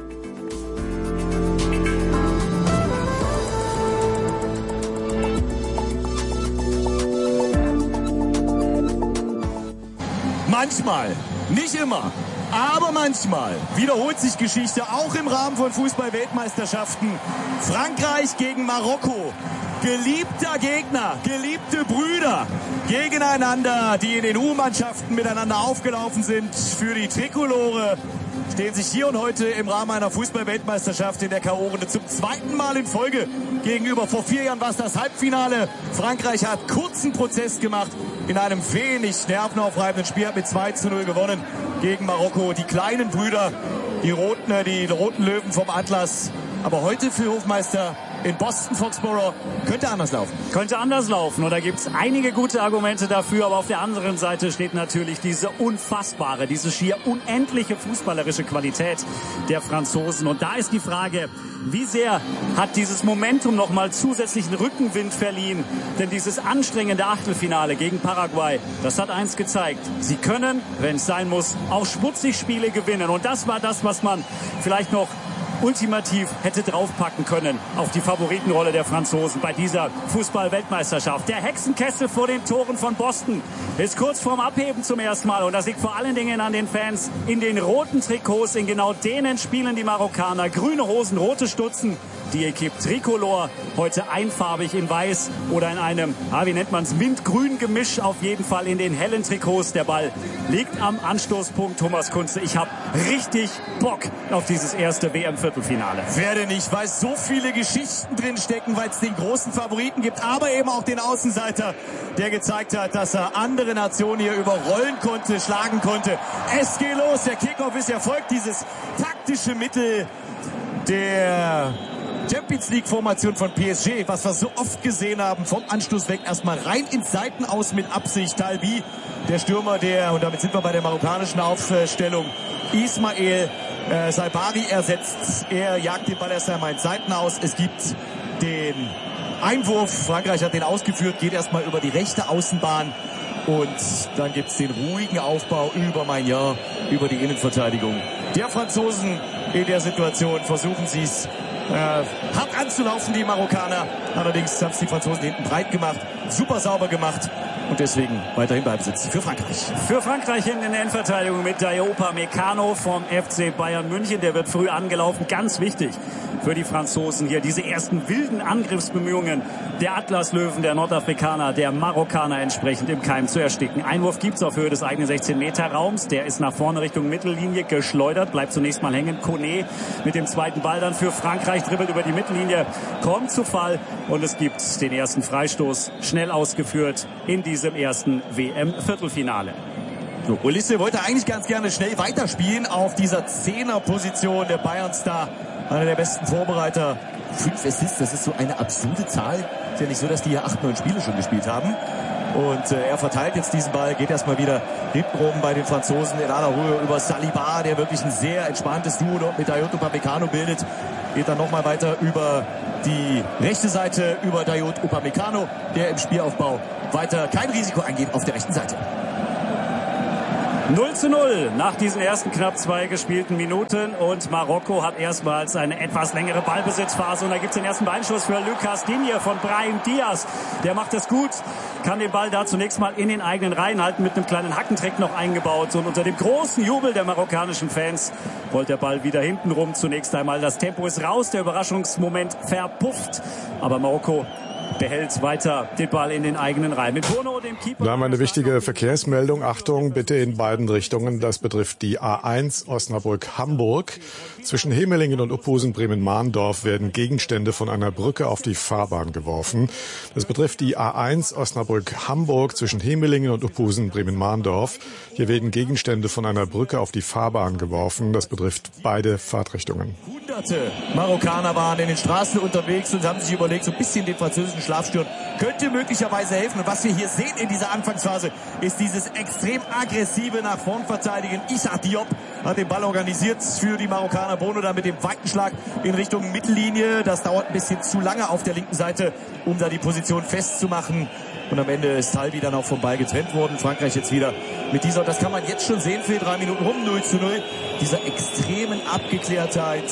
Manchmal, nicht immer, aber manchmal wiederholt sich Geschichte auch im Rahmen von Fußball-Weltmeisterschaften. Frankreich gegen Marokko. Geliebter Gegner, geliebte Brüder gegeneinander, die in den U-Mannschaften miteinander aufgelaufen sind. Für die Trikolore stehen sich hier und heute im Rahmen einer Fußball-Weltmeisterschaft in der K O-Runde zum zweiten Mal in Folge gegenüber. Vor vier Jahren war es das Halbfinale. Frankreich hat kurzen Prozess gemacht in einem wenig nervenaufreibenden Spiel, hat mit zwei zu null gewonnen gegen Marokko. Die kleinen Brüder, die roten, die roten Löwen vom Atlas. Aber heute für Hofmeister in Boston, Foxborough, könnte anders laufen. Könnte anders laufen und da gibt es einige gute Argumente dafür, aber auf der anderen Seite steht natürlich diese unfassbare, diese schier unendliche fußballerische Qualität der Franzosen. Und da ist die Frage, wie sehr hat dieses Momentum nochmal zusätzlichen Rückenwind verliehen? Denn dieses anstrengende Achtelfinale gegen Paraguay, das hat eins gezeigt. Sie können, wenn es sein muss, auch schmutzig Spiele gewinnen. Und das war das, was man vielleicht noch ultimativ hätte draufpacken können auf die Favoritenrolle der Franzosen bei dieser Fußball-Weltmeisterschaft. Der Hexenkessel vor den Toren von Boston ist kurz vorm Abheben zum ersten Mal und das liegt vor allen Dingen an den Fans in den roten Trikots. In genau denen spielen die Marokkaner. Grüne Hosen, rote Stutzen. Die Equipe Tricolor heute einfarbig in weiß oder in einem, ah, wie nennt man es, Mintgrün Gemisch, auf jeden Fall in den hellen Trikots. Der Ball liegt am Anstoßpunkt. Thomas Kunze, ich habe richtig Bock auf dieses erste W M-Viertelfinale. Wer denn nicht, weil so viele Geschichten drin stecken, weil es den großen Favoriten gibt, aber eben auch den Außenseiter, der gezeigt hat, dass er andere Nationen hier überrollen konnte, schlagen konnte. Es geht los, der Kickoff ist erfolgt, dieses taktische Mittel der Champions League Formation von P S G, was wir so oft gesehen haben, vom Anstoß weg erstmal rein ins Seitenaus mit Absicht. Talbi, der Stürmer, der, und damit sind wir bei der marokkanischen Aufstellung, Ismail äh, Salbari ersetzt. Er jagt den Ball erst einmal ins Seitenaus. Es gibt den Einwurf. Frankreich hat den ausgeführt, geht erstmal über die rechte Außenbahn. Und dann gibt es den ruhigen Aufbau über Maignan, über die Innenverteidigung der Franzosen. In der Situation versuchen sie es äh, hart anzulaufen, die Marokkaner. Allerdings haben es die Franzosen hinten breit gemacht, super sauber gemacht. Und deswegen weiterhin Ballbesitz für Frankreich. Für Frankreich hinten in der Endverteidigung mit Dayot Upamecano vom F C Bayern München. Der wird früh angelaufen. Ganz wichtig für die Franzosen hier. Diese ersten wilden Angriffsbemühungen der Atlaslöwen, der Nordafrikaner, der Marokkaner entsprechend im Keim zu ersticken. Einwurf gibt's auf Höhe des eigenen sechzehn Meter Raums. Der ist nach vorne Richtung Mittellinie geschleudert. Bleibt zunächst mal hängen. Kone mit dem zweiten Ball dann für Frankreich. Dribbelt über die Mittellinie. Kommt zu Fall. Und es gibt den ersten Freistoß. Schnell ausgeführt in diesem ersten W M-Viertelfinale. So, Ulisse wollte eigentlich ganz gerne schnell weiterspielen auf dieser Zehner-Position. Der Bayern-Star, einer der besten Vorbereiter. Fünf Assists, das ist so eine absurde Zahl. Ist ja nicht so, dass die hier acht, neun Spiele schon gespielt haben. Und äh, er verteilt jetzt diesen Ball, geht erstmal wieder hintenrum bei den Franzosen in aller Ruhe über Saliba, der wirklich ein sehr entspanntes Duo dort mit Dayot Upamecano bildet. Geht dann nochmal weiter über die rechte Seite, über Dayot Upamecano, der im Spielaufbau weiter kein Risiko eingeht auf der rechten Seite. null zu null nach diesen ersten knapp zwei gespielten Minuten und Marokko hat erstmals eine etwas längere Ballbesitzphase und da gibt es den ersten Beinschuss für Lucas Digne von Brahim Diaz. Der macht das gut, kann den Ball da zunächst mal in den eigenen Reihen halten, mit einem kleinen Hackentrick noch eingebaut und unter dem großen Jubel der marokkanischen Fans rollt der Ball wieder hinten rum. Zunächst einmal das Tempo ist raus, der Überraschungsmoment verpufft, aber Marokko behält weiter den Ball in den eigenen Reihen. Mit Bono, dem Keeper. Da haben wir eine wichtige Verkehrsmeldung. Achtung, bitte in beiden Richtungen. Das betrifft die A eins Osnabrück-Hamburg. Zwischen Hemelingen und Uphusen-Bremen-Mahndorf werden Gegenstände von einer Brücke auf die Fahrbahn geworfen. Das betrifft die A eins Osnabrück-Hamburg zwischen Hemelingen und Uphusen-Bremen-Mahndorf. Hier werden Gegenstände von einer Brücke auf die Fahrbahn geworfen. Das betrifft beide Fahrtrichtungen. Hunderte Marokkaner waren in den Straßen unterwegs und haben sich überlegt, so ein bisschen den französischen Schlafsturm könnte möglicherweise helfen. Und was wir hier sehen in dieser Anfangsphase, ist dieses extrem aggressive nach vorn verteidigen. Issa Diop hat den Ball organisiert für die Marokkaner. Bono dann mit dem weiten Schlag in Richtung Mittellinie. Das dauert ein bisschen zu lange auf der linken Seite, um da die Position festzumachen. Und am Ende ist Talbi dann auch vom Ball getrennt worden. Frankreich jetzt wieder mit dieser, das kann man jetzt schon sehen, für drei Minuten rum, null zu null. Dieser extremen Abgeklärtheit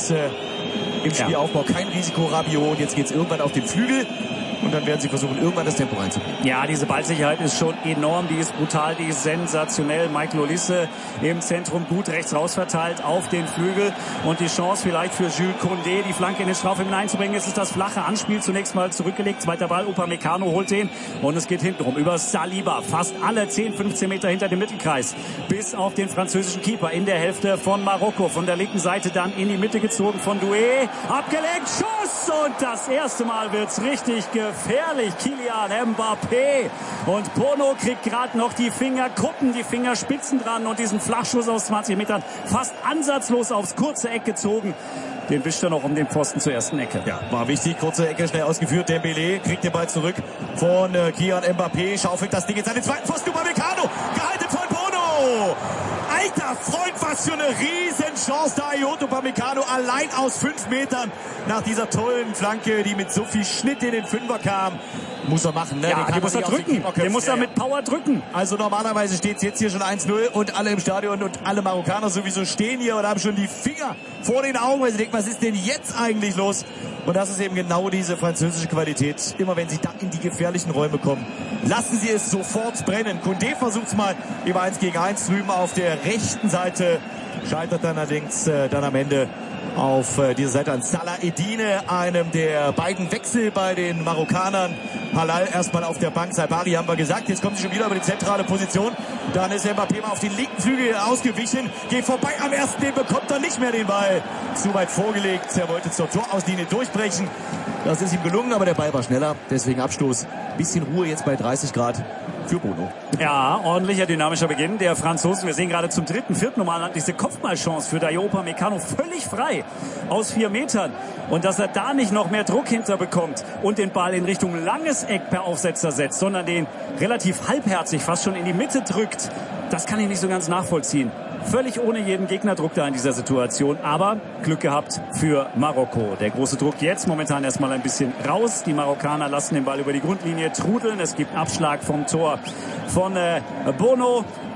äh, im Spielaufbau. Kein Risiko, Rabiot. Jetzt geht's irgendwann auf den Flügel. Und dann werden sie versuchen, irgendwann das Tempo reinzubringen. Ja, diese Ballsicherheit ist schon enorm, die ist brutal, die ist sensationell. Michael Olise im Zentrum gut rechts raus verteilt auf den Flügel. Und die Chance vielleicht für Jules Koundé, die Flanke in den Strafraum hineinzubringen. Es ist das flache Anspiel, zunächst mal zurückgelegt. Zweiter Ball, Upamecano holt den. Und es geht hintenrum über Saliba. Fast alle zehn, fünfzehn Meter hinter dem Mittelkreis. Bis auf den französischen Keeper in der Hälfte von Marokko. Von der linken Seite dann in die Mitte gezogen von Doué. Abgelenkt, Schuss! Und das erste Mal wird's richtig gefährlich. Gefährlich, Kylian Mbappé. Und Bono kriegt gerade noch die Fingerkuppen, die Fingerspitzen dran und diesen Flachschuss aus zwanzig Metern fast ansatzlos aufs kurze Eck gezogen. Den wischt er noch um den Pfosten zur ersten Ecke. Ja, war wichtig. Kurze Ecke, schnell ausgeführt. Dembélé kriegt den Ball zurück von äh, Kylian Mbappé. Schaufelt das Ding jetzt an den zweiten Pfosten. Upamecano, gehalten von Bono. Alter Freund, was für eine Riesenchance da. Dayot Upamecano allein aus fünf Metern nach dieser tollen Flanke, die mit so viel Schnitt in den Fünfer kam. Muss er machen, ne? Ja, den, den muss er drücken. Den, den muss er mit Power drücken. Also normalerweise steht es jetzt hier schon eins null und alle im Stadion und alle Marokkaner sowieso stehen hier und haben schon die Finger vor den Augen, weil sie denken, was ist denn jetzt eigentlich los? Und das ist eben genau diese französische Qualität. Immer wenn sie da in die gefährlichen Räume kommen, lassen sie es sofort brennen. Koundé versucht es mal im eins gegen eins drüben auf der rechten Seite. Scheitert dann allerdings äh, dann am Ende auf äh, dieser Seite an Salah Edine, einem der beiden Wechsel bei den Marokkanern. Halal erstmal auf der Bank, Saibari haben wir gesagt. Jetzt kommt sie schon wieder über die zentrale Position. Dann ist Mbappé mal auf den linken Flügel ausgewichen. Geht vorbei am ersten, den bekommt er nicht mehr den Ball. Zu weit vorgelegt. Er wollte zur Torauslinie durchbrechen. Das ist ihm gelungen, aber der Ball war schneller. Deswegen Abstoß. Bisschen Ruhe jetzt bei dreißig Grad für Bono. Ja, ordentlicher, dynamischer Beginn der Franzosen. Wir sehen gerade zum dritten, vierten Mal diese Kopfballchance für Dayot Upamecano völlig frei aus vier Metern. Und dass er da nicht noch mehr Druck hinterbekommt und den Ball in Richtung langes Eck per Aufsetzer setzt, sondern den relativ halbherzig fast schon in die Mitte drückt, das kann ich nicht so ganz nachvollziehen. Völlig ohne jeden Gegnerdruck da in dieser Situation, aber Glück gehabt für Marokko. Der große Druck jetzt momentan erstmal ein bisschen raus. Die Marokkaner lassen den Ball über die Grundlinie trudeln. Es gibt Abschlag vom Tor von äh, Bono.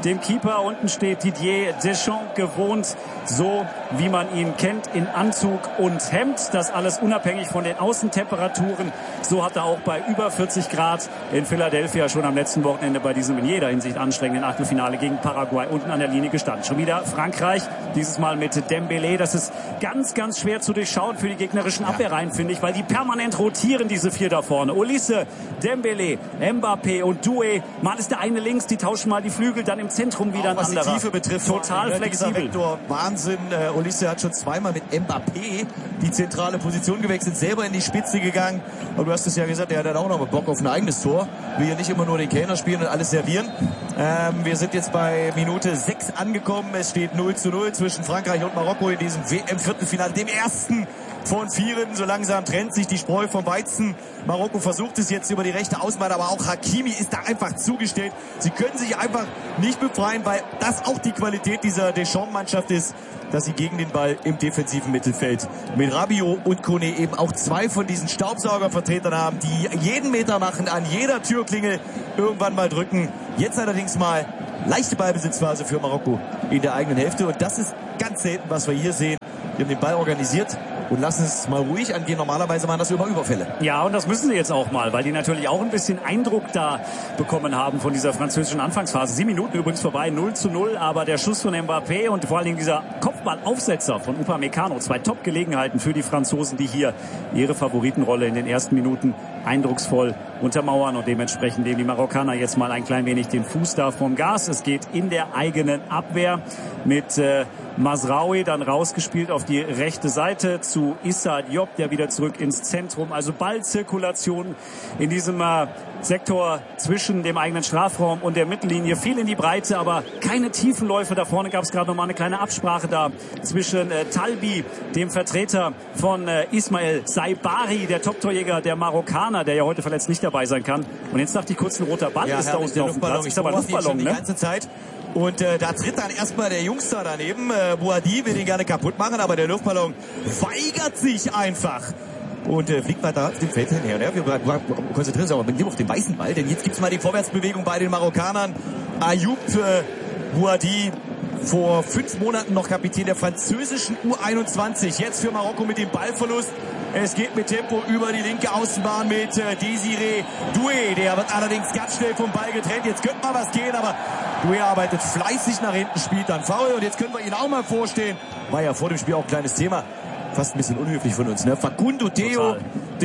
dem Keeper. Unten steht Didier Deschamps, gewohnt, so wie man ihn kennt, in Anzug und Hemd. Das alles unabhängig von den Außentemperaturen. So hat er auch bei über vierzig Grad in Philadelphia schon am letzten Wochenende bei diesem in jeder Hinsicht anstrengenden Achtelfinale gegen Paraguay unten an der Linie gestanden. Schon wieder Frankreich, dieses Mal mit Dembélé. Das ist ganz, ganz schwer zu durchschauen für die gegnerischen Abwehrreihen, finde ich, weil die permanent rotieren, diese vier da vorne. Olise, Dembélé, Mbappé und Doué. Mal ist der eine links, die tauschen mal die Flügel, dann im Zentrum wieder ein was anderer. Die Tiefe betrifft, total ja, flexibel. Vektor, Wahnsinn. Äh, Olise hat schon zweimal mit Mbappé die zentrale Position gewechselt, selber in die Spitze gegangen. Aber du hast es ja gesagt, er hat dann auch noch Bock auf ein eigenes Tor. Will hier nicht immer nur den Kellner spielen und alles servieren. Ähm, wir sind jetzt bei Minute sechs angekommen. Es steht null zu null zwischen Frankreich und Marokko in diesem W M-Viertelfinale, dem ersten von vieren. So langsam trennt sich die Spreu vom Weizen. Marokko versucht es jetzt über die rechte Außenbahn, aber auch Hakimi ist da einfach zugestellt. Sie können sich einfach nicht befreien, weil das auch die Qualität dieser Deschamps-Mannschaft ist, dass sie gegen den Ball im defensiven Mittelfeld mit Rabiot und Kone eben auch zwei von diesen Staubsaugervertretern haben, die jeden Meter machen, an jeder Türklingel irgendwann mal drücken. Jetzt allerdings mal leichte Ballbesitzphase für Marokko in der eigenen Hälfte. Und das ist ganz selten, was wir hier sehen. Wir haben den Ball organisiert und lassen es mal ruhig angehen. Normalerweise waren das immer Überfälle. Ja, und das müssen sie jetzt auch mal, weil die natürlich auch ein bisschen Eindruck da bekommen haben von dieser französischen Anfangsphase. Sieben Minuten übrigens vorbei, null zu null, aber der Schuss von Mbappé und vor allen Dingen dieser Kopfballaufsetzer von Upamecano, zwei Top-Gelegenheiten für die Franzosen, die hier ihre Favoritenrolle in den ersten Minuten eindrucksvoll untermauern und dementsprechend nehmen die Marokkaner jetzt mal ein klein wenig den Fuß da vom Gas. Es geht in der eigenen Abwehr mit äh, Mazraoui dann rausgespielt auf die rechte Seite zu Issa Diop, der wieder zurück ins Zentrum. Also Ballzirkulation in diesem äh, Sektor zwischen dem eigenen Strafraum und der Mittellinie. Viel in die Breite, aber keine Tiefenläufe. Da vorne gab es gerade noch mal eine kleine Absprache da zwischen äh, Talbi, dem Vertreter von äh, Ismail Saibari, der Top-Torjäger der Marokkaner, der ja heute verletzt nicht dabei sein kann. Und jetzt dachte ich kurz, ein roter Ball ja, ist da unten auf dem Platz. Ist aber ein Luftballon, ne? Die ganze Zeit. Und äh, da tritt dann erstmal der Jungster daneben. Äh, Boadi will ihn gerne kaputt machen, aber der Luftballon weigert sich einfach. Und äh, fliegt weiter auf dem Feld hinher. Ne? Wir konzentrieren uns aber mit dem auf den weißen Ball, denn jetzt gibt's mal die Vorwärtsbewegung bei den Marokkanern. Ayoub äh, Boadi, vor fünf Monaten noch Kapitän der französischen U einundzwanzig. Jetzt für Marokko mit dem Ballverlust. Es geht mit Tempo über die linke Außenbahn mit äh, Désiré Doué. Der wird allerdings ganz schnell vom Ball getrennt. Jetzt könnte mal was gehen, aber Doué arbeitet fleißig nach hinten, spielt dann faul. Und jetzt können wir ihn auch mal vorstellen. War ja vor dem Spiel auch ein kleines Thema. Fast ein bisschen unhöflich von uns, ne? Facundo Teo,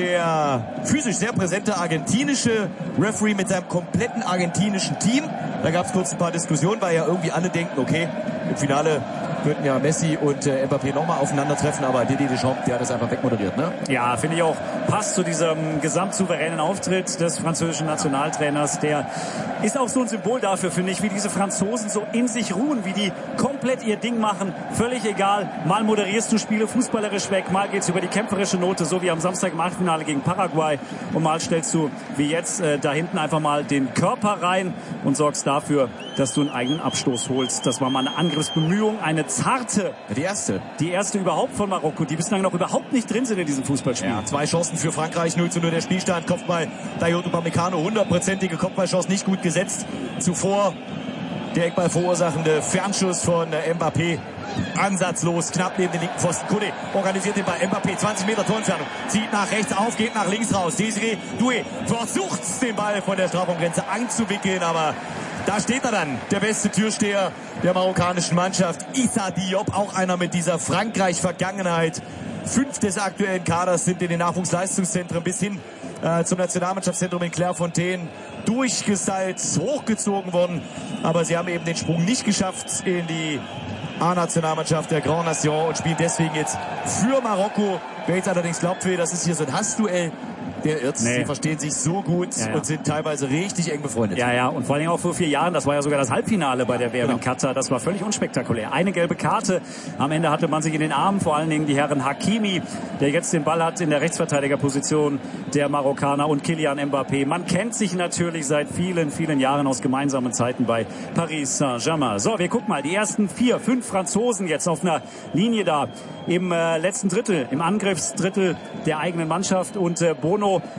der physisch sehr präsente argentinische Referee mit seinem kompletten argentinischen Team. Da gab es kurz ein paar Diskussionen, weil ja irgendwie alle denken, okay, im Finale könnten ja Messi und äh, Mbappé nochmal aufeinandertreffen, aber Didier Deschamps, der hat das einfach wegmoderiert, ne? Ja, finde ich auch, passt zu diesem gesamtsouveränen Auftritt des französischen Nationaltrainers. Der ist auch so ein Symbol dafür, finde ich, wie diese Franzosen so in sich ruhen, wie die komplett ihr Ding machen, völlig egal. Mal moderierst du Spiele fußballerisch weg, mal geht's über die kämpferische Note, so wie am Samstag im Achtelfinale gegen Paraguay, und mal stellst du, wie jetzt, äh, da hinten einfach mal den Körper rein und sorgst dafür, dass du einen eigenen Abstoß holst. Das war mal eine Angriffsbemühung, eine zarte. Die erste. Die erste überhaupt von Marokko, die bislang noch überhaupt nicht drin sind in diesem Fußballspiel. Ja, zwei Chancen für Frankreich, null zu null der Spielstand. Kopfball, Dayot Upamecano, hundertprozentige Kopfballchance, nicht gut gesetzt. Zuvor der Eckball verursachende Fernschuss von äh, Mbappé. Ansatzlos, knapp neben den linken Pfosten. Kone organisiert den Ball. Mbappé, zwanzig Meter Torentfernung. Zieht nach rechts auf, geht nach links raus. Désiré Doué versucht den Ball von der Strafraumgrenze anzuwickeln, aber da steht er dann, der beste Türsteher der marokkanischen Mannschaft. Issa Diop, auch einer mit dieser Frankreich-Vergangenheit. Fünf des aktuellen Kaders sind in den Nachwuchsleistungszentren bis hin äh, zum Nationalmannschaftszentrum in Clairefontaine durchgesalzt, hochgezogen worden. Aber sie haben eben den Sprung nicht geschafft in die A-Nationalmannschaft der Grand Nation und spielen deswegen jetzt für Marokko. Wer jetzt allerdings glaubt, das ist hier so ein Hassduell, der irrt. Nee. Sie verstehen sich so gut ja, ja. und sind teilweise richtig eng befreundet. Ja, ja, und vor allem auch vor vier Jahren, das war ja sogar das Halbfinale bei der W M genau. in Katar, das war völlig unspektakulär. Eine gelbe Karte, am Ende hatte man sich in den Armen, vor allen Dingen die Herren Hakimi, der jetzt den Ball hat in der Rechtsverteidigerposition der Marokkaner, und Kylian Mbappé. Man kennt sich natürlich seit vielen, vielen Jahren aus gemeinsamen Zeiten bei Paris Saint-Germain. So, wir gucken mal, die ersten vier, fünf Franzosen jetzt auf einer Linie da im äh, letzten Drittel, im Angriffsdrittel der eigenen Mannschaft, und äh, Bono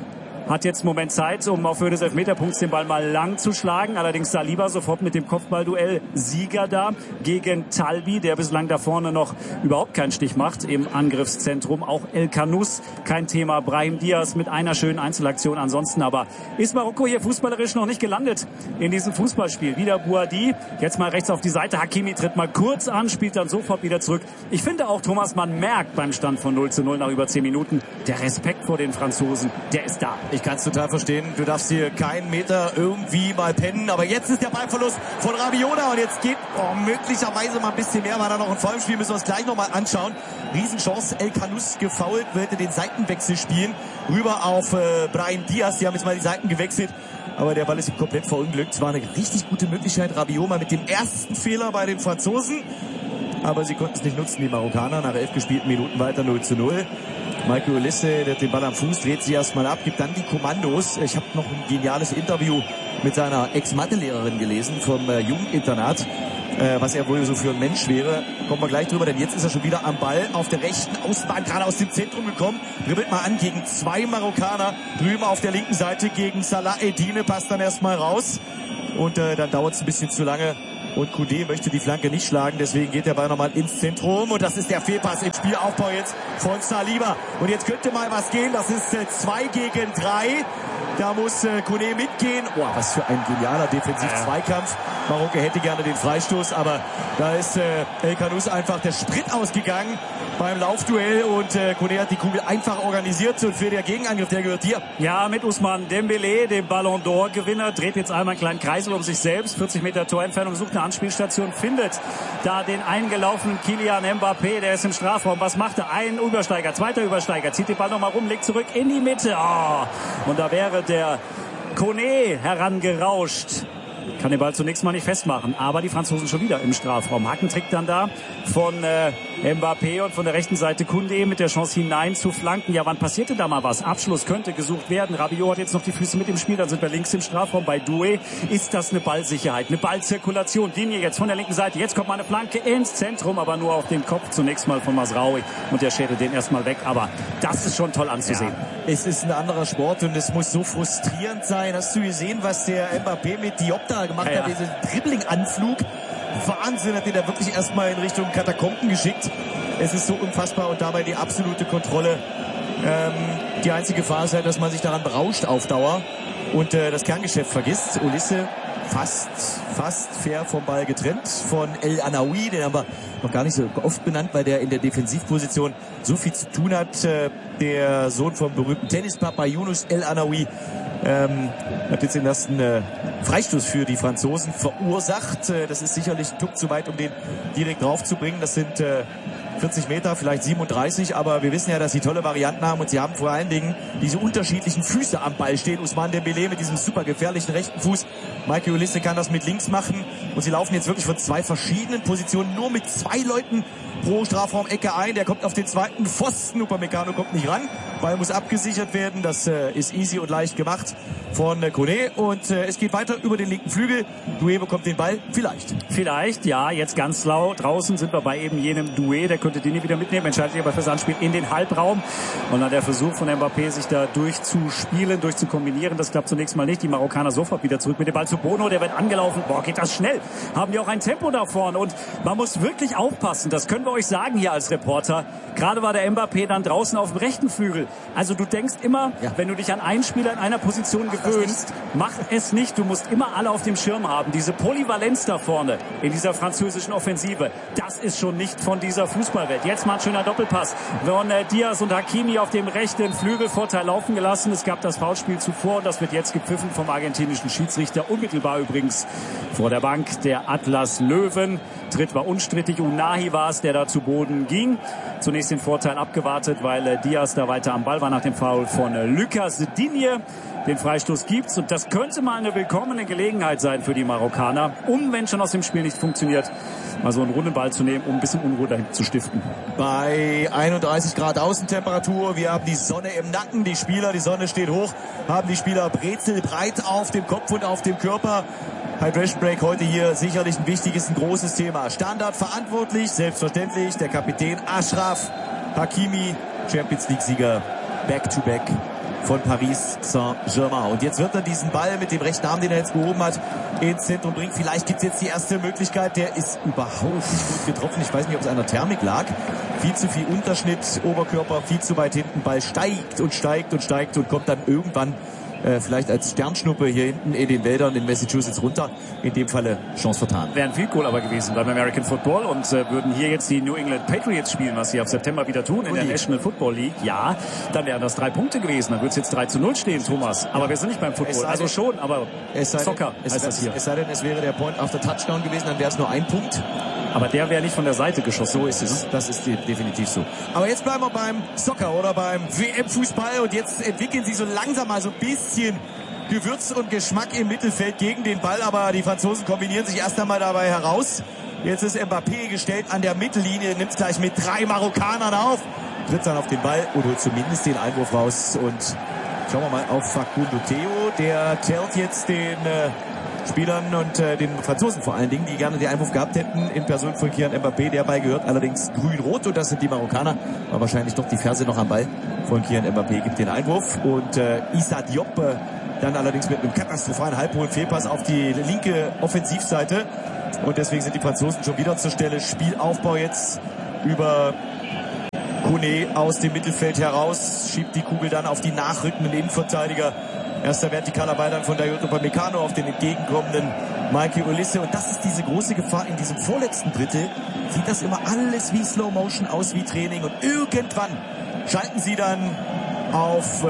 hat jetzt einen Moment Zeit, um auf Höhe des Elfmeterpunkts den Ball mal lang zu schlagen. Allerdings Saliba sofort mit dem Kopfballduell Sieger da gegen Talbi, der bislang da vorne noch überhaupt keinen Stich macht im Angriffszentrum. Auch El Kanous, kein Thema. Brahim Diaz mit einer schönen Einzelaktion. Ansonsten aber ist Marokko hier fußballerisch noch nicht gelandet in diesem Fußballspiel. Wieder Bouhaddi, jetzt mal rechts auf die Seite. Hakimi tritt mal kurz an, spielt dann sofort wieder zurück. Ich finde auch, Thomas, man merkt beim Stand von null zu null nach über zehn Minuten, der Respekt vor den Franzosen, der ist da. Ich kann es total verstehen. Du darfst hier keinen Meter irgendwie mal pennen. Aber jetzt ist der Ballverlust von Rabiona und jetzt geht oh, möglicherweise mal ein bisschen mehr. War da noch ein Vollspiel, müssen wir uns gleich nochmal anschauen. Riesenchance, El Kanous gefoult, wollte den Seitenwechsel spielen. Rüber auf äh, Brahim Diaz, die haben jetzt mal die Seiten gewechselt. Aber der Ball ist ihm komplett verunglückt. Es war eine richtig gute Möglichkeit. Rabiot mit dem ersten Fehler bei den Franzosen. Aber sie konnten es nicht nutzen, die Marokkaner. Nach elf gespielten Minuten weiter null zu null. Michael Olise, der hat den Ball am Fuß, dreht sie erstmal ab, gibt dann die Kommandos. Ich habe noch ein geniales Interview mit seiner Ex-Mathelehrerin gelesen vom äh, Jugendinternat. Äh, was er wohl so für ein Mensch wäre. Kommen wir gleich drüber, denn jetzt ist er schon wieder am Ball auf der rechten Außenbahn, gerade aus dem Zentrum gekommen. Dribbelt mal an gegen zwei Marokkaner. Drüben auf der linken Seite gegen Salah Eddine, passt dann erstmal raus. Und äh, dann dauert es ein bisschen zu lange. Und Koundé möchte die Flanke nicht schlagen, deswegen geht der Ball nochmal ins Zentrum. Und das ist der Fehlpass im Spielaufbau jetzt von Saliba. Und jetzt könnte mal was gehen, das ist äh, zwei gegen drei. Da muss äh, Koundé mitgehen. Boah, was für ein genialer Defensiv-Zweikampf. Marokko hätte gerne den Freistoß, aber da ist äh, El Kanous einfach der Sprit ausgegangen beim Laufduell. Und äh, Koundé hat die Kugel einfach organisiert. Und für den Gegenangriff, der gehört dir. Ja, mit Ousmane Dembélé, dem Ballon d'Or-Gewinner, dreht jetzt einmal einen kleinen Kreisel um sich selbst. vierzig Meter Torentfernung, sucht eine Anspielstation, findet da den eingelaufenen Kylian Mbappé, der ist im Strafraum. Was macht er? Ein Übersteiger, zweiter Übersteiger, zieht den Ball nochmal rum, legt zurück in die Mitte. Oh. Und da wäre der Koné herangerauscht. Kann den Ball zunächst mal nicht festmachen, aber die Franzosen schon wieder im Strafraum. Hackentrick dann da von äh, Mbappé und von der rechten Seite Koundé mit der Chance hinein zu flanken. Ja, wann passierte da mal was? Abschluss könnte gesucht werden. Rabiot hat jetzt noch die Füße mit im Spiel, dann sind wir links im Strafraum bei Doué. Ist das eine Ballsicherheit, eine Ballzirkulation? Linie jetzt von der linken Seite, jetzt kommt mal eine Flanke ins Zentrum, aber nur auf den Kopf zunächst mal von Mazraoui und der schädelt den erstmal weg, aber das ist schon toll anzusehen. Ja, es ist ein anderer Sport und es muss so frustrierend sein. Hast du gesehen, was der Mbappé mit Diop da gemacht ja, ja. hat, diesen Dribbling-Anflug? Wahnsinn, hat den da wirklich erstmal in Richtung Katakomben geschickt. Es ist so unfassbar und dabei die absolute Kontrolle. Ähm, die einzige Gefahr ist halt, dass man sich daran berauscht auf Dauer und äh, das Kerngeschäft vergisst. Olise fast, fast fair vom Ball getrennt von El Anaoui, den haben wir noch gar nicht so oft benannt, weil der in der Defensivposition so viel zu tun hat. Äh, der Sohn vom berühmten Tennispapa Yunus El Anaoui ähm, hat jetzt den ersten äh, Freistoß für die Franzosen verursacht. Äh, das ist sicherlich ein Tuck zu weit, um den direkt draufzubringen. Das sind äh, vierzig Meter, vielleicht siebenunddreißig, aber wir wissen ja, dass sie tolle Varianten haben und sie haben vor allen Dingen diese unterschiedlichen Füße am Ball stehen. Ousmane Dembélé mit diesem super gefährlichen rechten Fuß. Michael Olise kann das mit links machen und sie laufen jetzt wirklich von zwei verschiedenen Positionen, nur mit zwei Leuten pro Strafraum-Ecke ein. Der kommt auf den zweiten Pfosten. Upamecano kommt nicht ran. Ball muss abgesichert werden. Das äh, ist easy und leicht gemacht von äh, Koné. Und äh, es geht weiter über den linken Flügel. Doué bekommt den Ball. Vielleicht. Vielleicht, ja. Jetzt ganz laut. Draußen sind wir bei eben jenem Doué. Der könnte den wieder mitnehmen. Entscheidet sich aber fürs Anspiel in den Halbraum. Und dann der Versuch von Mbappé, sich da durchzuspielen, durchzukombinieren. Das klappt zunächst mal nicht. Die Marokkaner sofort wieder zurück mit dem Ball zu Bono. Der wird angelaufen. Boah, geht das schnell. Haben die auch ein Tempo da vorne. Und man muss wirklich aufpassen. Das können wir euch sagen hier als Reporter. Gerade war der Mbappé dann draußen auf dem rechten Flügel. Also du denkst immer, ja. wenn du dich an einen Spieler in einer Position gewöhnst, mach es nicht. Du musst immer alle auf dem Schirm haben. Diese Polyvalenz da vorne in dieser französischen Offensive, das ist schon nicht von dieser Fußballwelt. Jetzt mal ein schöner Doppelpass von äh, Diaz und Hakimi auf dem rechten Flügelvorteil laufen gelassen. Es gab das Foulspiel zuvor und das wird jetzt gepfiffen vom argentinischen Schiedsrichter. Unmittelbar übrigens vor der Bank der Atlas Löwen. Tritt war unstrittig. Unahi war es, der da zu Boden ging. Zunächst den Vorteil abgewartet, weil äh, Diaz da weiter am Ball war nach dem Foul von äh, Lucas Digne. Den Freistoß gibt's und das könnte mal eine willkommene Gelegenheit sein für die Marokkaner, um, wenn schon aus dem Spiel nicht funktioniert, mal so einen runden Ball zu nehmen, um ein bisschen Unruhe dahin zu stiften. Bei einunddreißig Grad Außentemperatur, wir haben die Sonne im Nacken, die Spieler, die Sonne steht hoch, haben die Spieler brezelbreit auf dem Kopf und auf dem Körper. Hydration Break heute hier sicherlich ein wichtiges, ein großes Thema. Standard verantwortlich, selbstverständlich, der Kapitän Achraf Hakimi, Champions League Sieger, back to back von Paris Saint-Germain. Und jetzt wird er diesen Ball mit dem rechten Arm, den er jetzt gehoben hat, ins Zentrum bringen. Vielleicht gibt es jetzt die erste Möglichkeit. Der ist überhaupt nicht gut getroffen. Ich weiß nicht, ob es an der Thermik lag. Viel zu viel Unterschnitt, Oberkörper, viel zu weit hinten. Ball steigt und steigt und steigt und kommt dann irgendwann Äh, vielleicht als Sternschnuppe hier hinten in den Wäldern in Massachusetts runter. In dem Falle Chance vertan. Wäre ein Field Goal aber gewesen beim American Football und äh, würden hier jetzt die New England Patriots spielen, was sie ab September wieder tun in der National Football League. Ja, dann wären das drei Punkte gewesen. Dann würde es jetzt drei zu null stehen, Thomas. Aber wir sind nicht beim Football. Also schon, aber Soccer heißt das hier. Es sei denn, es wäre der Point after Touchdown gewesen, dann wäre es nur ein Punkt. Aber der wäre nicht von der Seite geschossen. So ist es. Das ist definitiv so. Aber jetzt bleiben wir beim Soccer oder beim W M-Fußball. Und jetzt entwickeln sie so langsam mal so ein bisschen Gewürz und Geschmack im Mittelfeld gegen den Ball. Aber die Franzosen kombinieren sich erst einmal dabei heraus. Jetzt ist Mbappé gestellt an der Mittellinie. Nimmt gleich mit drei Marokkanern auf. Tritt dann auf den Ball und holt zumindest den Einwurf raus. Und schauen wir mal auf Facundo Theo. Der tellt jetzt den Äh, Spielern und äh, den Franzosen vor allen Dingen, die gerne den Einwurf gehabt hätten in Person von Kylian Mbappé. Der Ball gehört allerdings grün-rot und das sind die Marokkaner. War wahrscheinlich doch die Ferse noch am Ball von Kylian Mbappé, gibt den Einwurf. Und äh, Issa Diop äh, dann allerdings mit einem katastrophalen halbhohen Fehlpass auf die linke Offensivseite. Und deswegen sind die Franzosen schon wieder zur Stelle. Spielaufbau jetzt über Kone aus dem Mittelfeld heraus, schiebt die Kugel dann auf die nachrückenden Innenverteidiger. Erster vertikaler Ball dann von Dayot Upamecano auf den entgegenkommenden Michael Olise. Und das ist diese große Gefahr in diesem vorletzten Drittel. Sieht das immer alles wie Slow Motion aus, wie Training. Und irgendwann schalten sie dann auf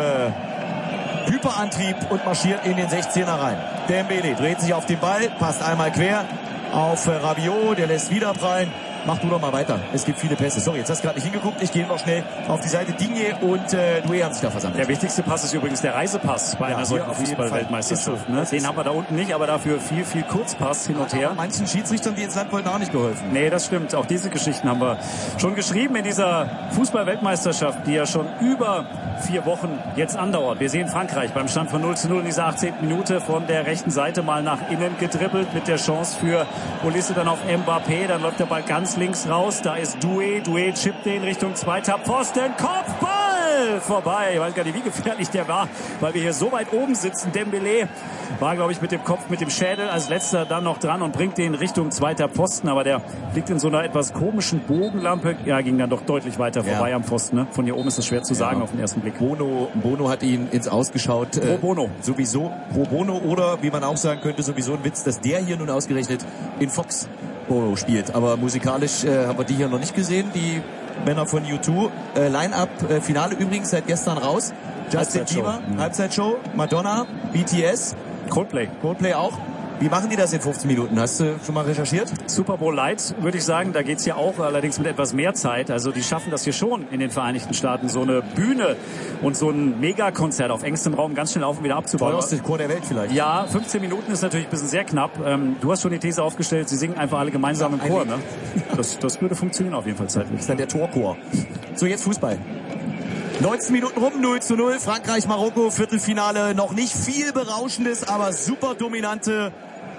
äh, Hyperantrieb und marschieren in den sechzehner rein. Dembélé dreht sich auf den Ball, passt einmal quer auf äh, Rabiot. Der lässt wieder prallen. Mach du doch mal weiter. Es gibt viele Pässe. Sorry, jetzt hast du gerade nicht hingeguckt. Ich gehe noch schnell auf die Seite. Digne und äh, Doué haben sich da versammelt. Der wichtigste Pass ist übrigens der Reisepass bei ja, einer solchen Fußball-Weltmeisterschaft. Ne? Den haben wir da unten nicht, aber dafür viel, viel Kurzpass hin und her. Manchen Schiedsrichtern, die ins Land wollten, auch nicht geholfen. Nee, das stimmt. Auch diese Geschichten haben wir schon geschrieben in dieser Fußball-Weltmeisterschaft, die ja schon über vier Wochen jetzt andauert. Wir sehen Frankreich beim Stand von null zu null in dieser achtzehnten Minute von der rechten Seite mal nach innen gedribbelt mit der Chance für Olise dann auf Mbappé. Dann läuft der Ball ganz links raus. Da ist Doué. Doué chippt den Richtung zweiter Pfosten. Kopfball! Vorbei. Ich weiß gar nicht, wie gefährlich der war, weil wir hier so weit oben sitzen. Dembélé war, glaube ich, mit dem Kopf, mit dem Schädel als letzter dann noch dran und bringt den Richtung zweiter Pfosten. Aber der liegt in so einer etwas komischen Bogenlampe. Ja, ging dann doch deutlich weiter vorbei ja. am Pfosten. Ne? Von hier oben ist das schwer zu sagen ja. auf den ersten Blick. Bono, Bono hat ihn ins Ausgeschaut. Pro Bono. Äh, sowieso Pro Bono oder, wie man auch sagen könnte, sowieso ein Witz, dass der hier nun ausgerechnet in Fox Bono spielt. Aber musikalisch äh, haben wir die hier noch nicht gesehen. Die Männer von U zwei. Äh, Line-Up, äh, Finale übrigens seit gestern raus. Justin Bieber, mhm. Halbzeitshow, Madonna, B T S. Coldplay. Coldplay auch. Wie machen die das in fünfzehn Minuten? Hast du schon mal recherchiert? Super Bowl Light, würde ich sagen. Da geht's ja auch, allerdings mit etwas mehr Zeit. Also die schaffen das hier schon in den Vereinigten Staaten, so eine Bühne und so ein Megakonzert auf engstem Raum ganz schnell auf und wieder abzubauen. Teuerste Chor der Welt vielleicht. Ja, fünfzehn Minuten ist natürlich ein bisschen sehr knapp. Ähm, du hast schon die These aufgestellt, sie singen einfach alle gemeinsam im Chor. Ne? Das, das würde funktionieren auf jeden Fall zeitlich. Das ist dann der Torchor. So, jetzt Fußball. neunzehn Minuten rum, null zu null. Frankreich, Marokko, Viertelfinale. Noch nicht viel Berauschendes, aber super dominante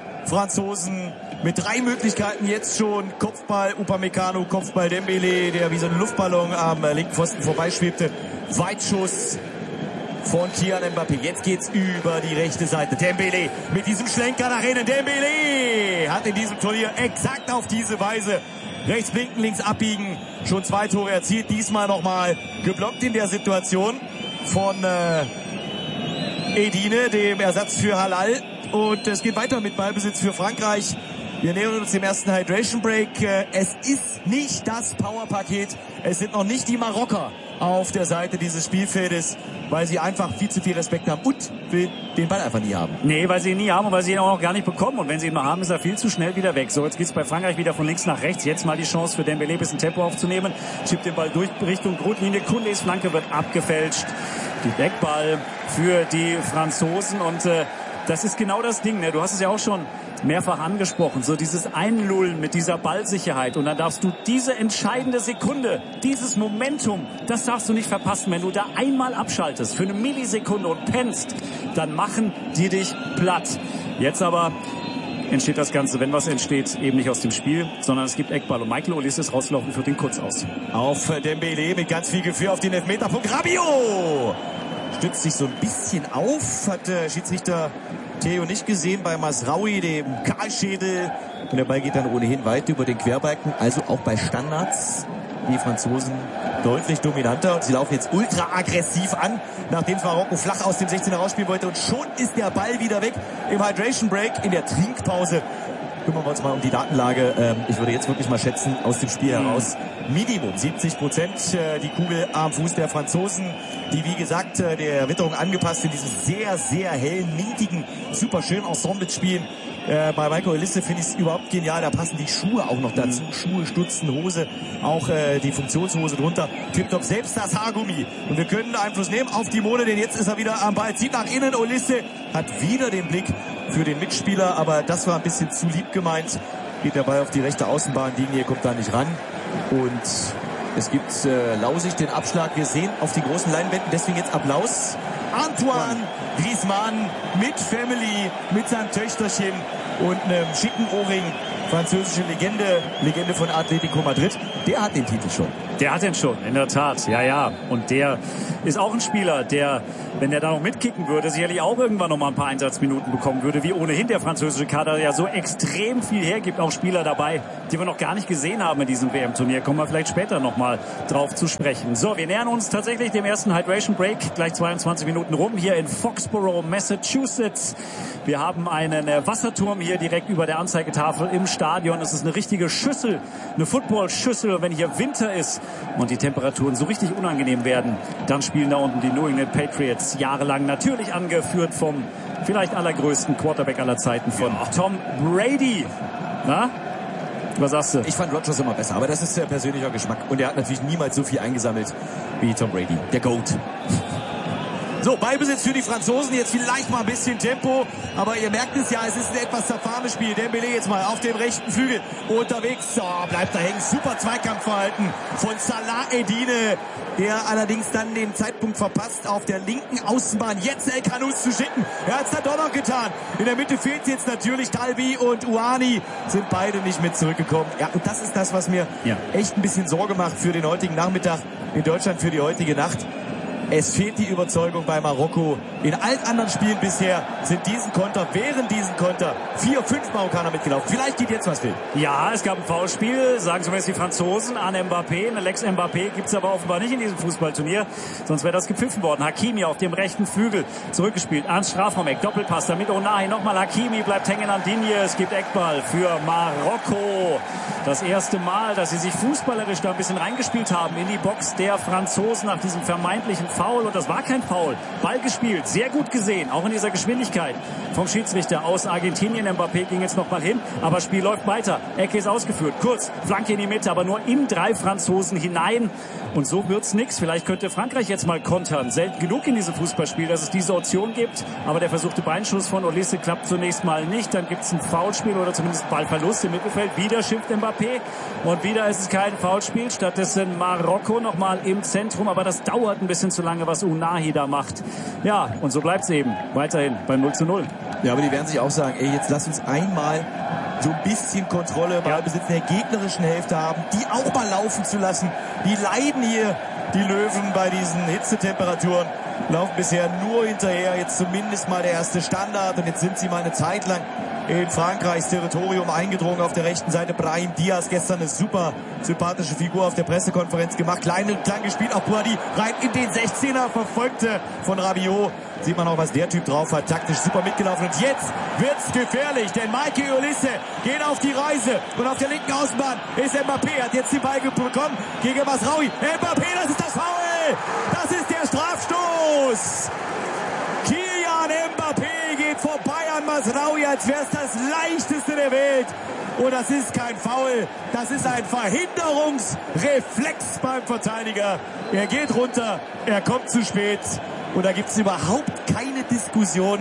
Franzosen mit drei Möglichkeiten jetzt schon. Kopfball Upamecano, Kopfball Dembélé, der wie so ein Luftballon am linken Pfosten vorbeischwebte. Weitschuss von Kylian Mbappé. Jetzt geht's über die rechte Seite. Dembélé mit diesem Schlenker nach innen. Dembélé hat in diesem Turnier exakt auf diese Weise rechts blinken, links abbiegen. Schon zwei Tore erzielt. Diesmal nochmal geblockt in der Situation von äh, Edine, dem Ersatz für Halal. Und es geht weiter mit Ballbesitz für Frankreich. Wir nähern uns dem ersten Hydration Break. Es ist nicht das Powerpaket. Es sind noch nicht die Marokker auf der Seite dieses Spielfeldes, weil sie einfach viel zu viel Respekt haben und will den Ball einfach nie haben. Nee, weil sie ihn nie haben und weil sie ihn auch noch gar nicht bekommen. Und wenn sie ihn mal haben, ist er viel zu schnell wieder weg. So, jetzt geht's bei Frankreich wieder von links nach rechts. Jetzt mal die Chance für Dembélé, ein bisschen Tempo aufzunehmen. Schiebt den Ball durch Richtung Grundlinie. Koundés Flanke wird abgefälscht. Die Deckball für die Franzosen und äh, das ist genau das Ding, ne? Du hast es ja auch schon mehrfach angesprochen, so dieses Einlullen mit dieser Ballsicherheit und dann darfst du diese entscheidende Sekunde, dieses Momentum, das darfst du nicht verpassen. Wenn du da einmal abschaltest für eine Millisekunde und pennst, dann machen die dich platt. Jetzt aber entsteht das Ganze, wenn was entsteht, eben nicht aus dem Spiel, sondern es gibt Eckball und Michael Olise ist rausgelaufen, führt den kurz aus. Auf Dembélé mit ganz viel Gefühl auf den Elfmeterpunkt. Rabiot stützt sich so ein bisschen auf, hat äh, Schiedsrichter Theo nicht gesehen bei Masraoui, dem Kahlschädel. Und der Ball geht dann ohnehin weit über den Querbalken. Also auch bei Standards die Franzosen deutlich dominanter. Und sie laufen jetzt ultra aggressiv an, nachdem Marokko flach aus dem sechzehner rausspielen wollte. Und schon ist der Ball wieder weg im Hydration Break, in der Trinkpause. Kümmern wir uns mal um die Datenlage. Ähm, ich würde jetzt wirklich mal schätzen, aus dem Spiel heraus Minimum siebzig Prozent äh, die Kugel am Fuß der Franzosen, die wie gesagt äh, der Witterung angepasst in diesem sehr, sehr hellen, mintigen, super schönen Ensemble spielen. Äh, bei Michael Olise finde ich es überhaupt genial. Da passen die Schuhe auch noch dazu. Mhm. Schuhe, Stutzen, Hose, auch äh, die Funktionshose drunter. Tipptopp, selbst das Haargummi. Und wir können Einfluss nehmen auf die Mode, denn jetzt ist er wieder am Ball. Zieht nach innen. Olise hat wieder den Blick für den Mitspieler, aber das war ein bisschen zu lieb gemeint. Geht der Ball auf die rechte Außenbahnlinie, kommt da nicht ran. Und es gibt äh, lausig den Abschlag. Wir sehen auf die großen Leinwänden, deswegen jetzt Applaus. Antoine Griezmann mit Family, mit seinem Töchterchen und einem schicken Ohrring. Französische Legende, Legende von Atletico Madrid. Der hat den Titel schon. Der hat den schon, in der Tat. Ja, ja. Und der ist auch ein Spieler, der, wenn der da noch mitkicken würde, sicherlich auch irgendwann noch mal ein paar Einsatzminuten bekommen würde, wie ohnehin der französische Kader ja so extrem viel hergibt. Auch Spieler dabei, die wir noch gar nicht gesehen haben in diesem W M-Turnier. Kommen wir vielleicht später noch mal drauf zu sprechen. So, wir nähern uns tatsächlich dem ersten Hydration Break. Gleich zweiundzwanzig Minuten rum hier in Foxborough, Massachusetts. Wir haben einen Wasserturm hier direkt über der Anzeigetafel im Stadion. Es ist eine richtige Schüssel, eine Footballschüssel. Und wenn hier Winter ist und die Temperaturen so richtig unangenehm werden, dann spielen da unten die New England Patriots jahrelang, natürlich angeführt vom vielleicht allergrößten Quarterback aller Zeiten, von ja. Tom Brady. Na? Was sagst du? Ich fand Rodgers immer besser, aber das ist äh, persönlicher Geschmack. Und er hat natürlich niemals so viel eingesammelt wie Tom Brady, der GOAT. So, Ballbesitz für die Franzosen, jetzt vielleicht mal ein bisschen Tempo, aber ihr merkt es ja, es ist ein etwas zerfahrenes Spiel. Dembélé jetzt mal auf dem rechten Flügel unterwegs, oh, bleibt da hängen, super Zweikampfverhalten von Salah Eddine, der allerdings dann den Zeitpunkt verpasst, auf der linken Außenbahn jetzt El Khanous zu schicken. Er hat es dann doch noch getan. In der Mitte fehlt jetzt natürlich Talbi und Ouani, sind beide nicht mit zurückgekommen. Ja, und das ist das, was mir ja. echt ein bisschen Sorge macht für den heutigen Nachmittag in Deutschland, für die heutige Nacht. Es fehlt die Überzeugung bei Marokko. In allen anderen Spielen bisher sind diesen Konter, während diesen Konter, vier, fünf Marokkaner mitgelaufen. Vielleicht geht jetzt was will. Ja, es gab ein Foulspiel, sagen zumindest die Franzosen, an Mbappé. Eine Lex Mbappé gibt's aber offenbar nicht in diesem Fußballturnier. Sonst wäre das gepfiffen worden. Hakimi auf dem rechten Flügel zurückgespielt ans Strafraumeck. Doppelpass, damit Ounahi. Nochmal Hakimi, bleibt hängen an Digne. Es gibt Eckball für Marokko. Das erste Mal, dass sie sich fußballerisch da ein bisschen reingespielt haben in die Box der Franzosen nach diesem vermeintlichen Foul. Und das war kein Foul. Ball gespielt, sehr gut gesehen, auch in dieser Geschwindigkeit vom Schiedsrichter aus Argentinien. Mbappé ging jetzt nochmal hin, aber Spiel läuft weiter. Ecke ist ausgeführt, kurz, Flanke in die Mitte, aber nur in drei Franzosen hinein. Und so wird's nix. Vielleicht könnte Frankreich jetzt mal kontern. Selten genug in diesem Fußballspiel, dass es diese Option gibt. Aber der versuchte Beinschuss von Olise klappt zunächst mal nicht. Dann gibt's ein Foulspiel oder zumindest Ballverlust im Mittelfeld. Wieder schimpft Mbappé. Und wieder ist es kein Foulspiel. Stattdessen Marokko nochmal im Zentrum. Aber das dauert ein bisschen zu lange, was Ounahi da macht. Ja, und so bleibt's eben weiterhin beim null zu null. Ja, aber die werden sich auch sagen, ey, jetzt lass uns einmal so ein bisschen Kontrolle, Ballbesitz in der gegnerischen Hälfte haben, die auch mal laufen zu lassen. Die leiden hier, die Löwen, bei diesen Hitzetemperaturen. Laufen bisher nur hinterher, jetzt zumindest mal der erste Standard. Und jetzt sind sie mal eine Zeit lang in Frankreichs Territorium eingedrungen. Auf der rechten Seite Brahim Diaz, gestern eine super sympathische Figur auf der Pressekonferenz gemacht. Klein, klein gespielt, auch Boadi rein in den sechzehner, verfolgte von Rabiot. Sieht man auch, was der Typ drauf hat. Taktisch super mitgelaufen. Und jetzt wird's gefährlich, denn Michael Olise geht auf die Reise. Und auf der linken Außenbahn ist Mbappé, hat jetzt den Ball bekommen gegen Masraoui. Mbappé, das ist das Foul! Das ist der Strafstoß! Kylian Mbappé geht vorbei an Masraoui, als wäre es das leichteste der Welt. Und das ist kein Foul, das ist ein Verhinderungsreflex beim Verteidiger. Er geht runter, er kommt zu spät. Und da gibt es überhaupt keine Diskussion.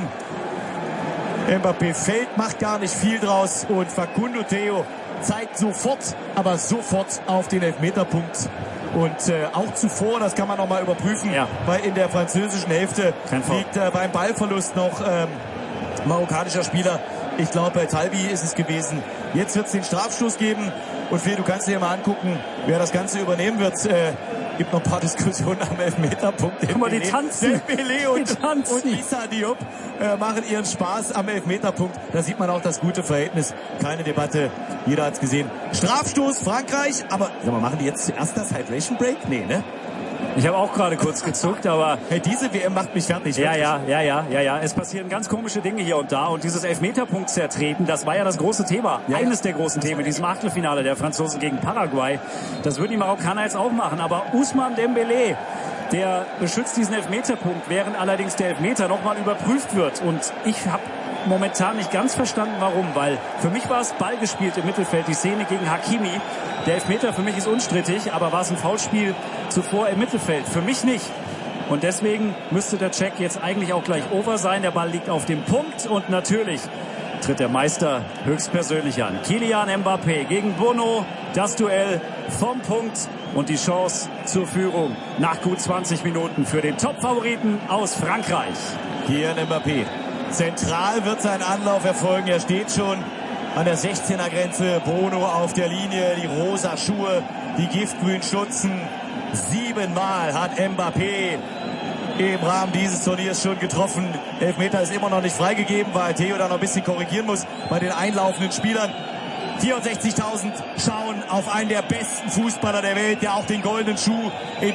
Mbappé fällt, macht gar nicht viel draus. Und Facundo Theo zeigt sofort, aber sofort auf den Elfmeterpunkt. Und äh, auch zuvor, das kann man noch mal überprüfen, ja. Weil in der französischen Hälfte liegt äh, beim Ballverlust noch ähm, marokkanischer Spieler. Ich glaube, Talbi ist es gewesen. Jetzt wird es den Strafstoß geben. Und Phil, du kannst dir mal angucken, wer das Ganze übernehmen wird. Äh, Gibt noch ein paar Diskussionen am Elfmeterpunkt. Guck mal, die tanzen. Dembélé und, die tanzen. und Issa Diop äh, machen ihren Spaß am Elfmeterpunkt. Da sieht man auch das gute Verhältnis. Keine Debatte. Jeder hat's gesehen. Strafstoß Frankreich. Aber sag mal, machen die jetzt zuerst das Hydration Break? Nee, ne? Ich habe auch gerade kurz gezuckt, aber... Hey, diese W M macht mich fertig. Ja, ja, ja, ja, ja, ja. Es passieren ganz komische Dinge hier und da. Und dieses Elfmeterpunkt zertreten, das war ja das große Thema. Ja, Eines der großen Themen in diesem Achtelfinale der Franzosen gegen Paraguay. Das würden die Marokkaner jetzt auch machen. Aber Ousmane Dembélé, der beschützt diesen Elfmeterpunkt, während allerdings der Elfmeter nochmal überprüft wird. Und ich habe momentan nicht ganz verstanden, warum. Weil für mich war es Ball gespielt im Mittelfeld, die Szene gegen Hakimi. Der Elfmeter für mich ist unstrittig, aber war es ein Foulspiel zuvor im Mittelfeld? Für mich nicht. Und deswegen müsste der Check jetzt eigentlich auch gleich over sein. Der Ball liegt auf dem Punkt und natürlich tritt der Meister höchstpersönlich an. Kylian Mbappé gegen Bono. Das Duell vom Punkt und die Chance zur Führung nach gut zwanzig Minuten für den Top-Favoriten aus Frankreich. Kylian Mbappé. Zentral wird sein Anlauf erfolgen. Er steht schon an der sechzehner Grenze. Bono auf der Linie. Die rosa Schuhe, die giftgrünen Stutzen. Siebenmal hat Mbappé im Rahmen dieses Turniers schon getroffen. Elfmeter ist immer noch nicht freigegeben, weil Theo da noch ein bisschen korrigieren muss bei den einlaufenden Spielern. vierundsechzigtausend schauen auf einen der besten Fußballer der Welt, der auch den goldenen Schuh in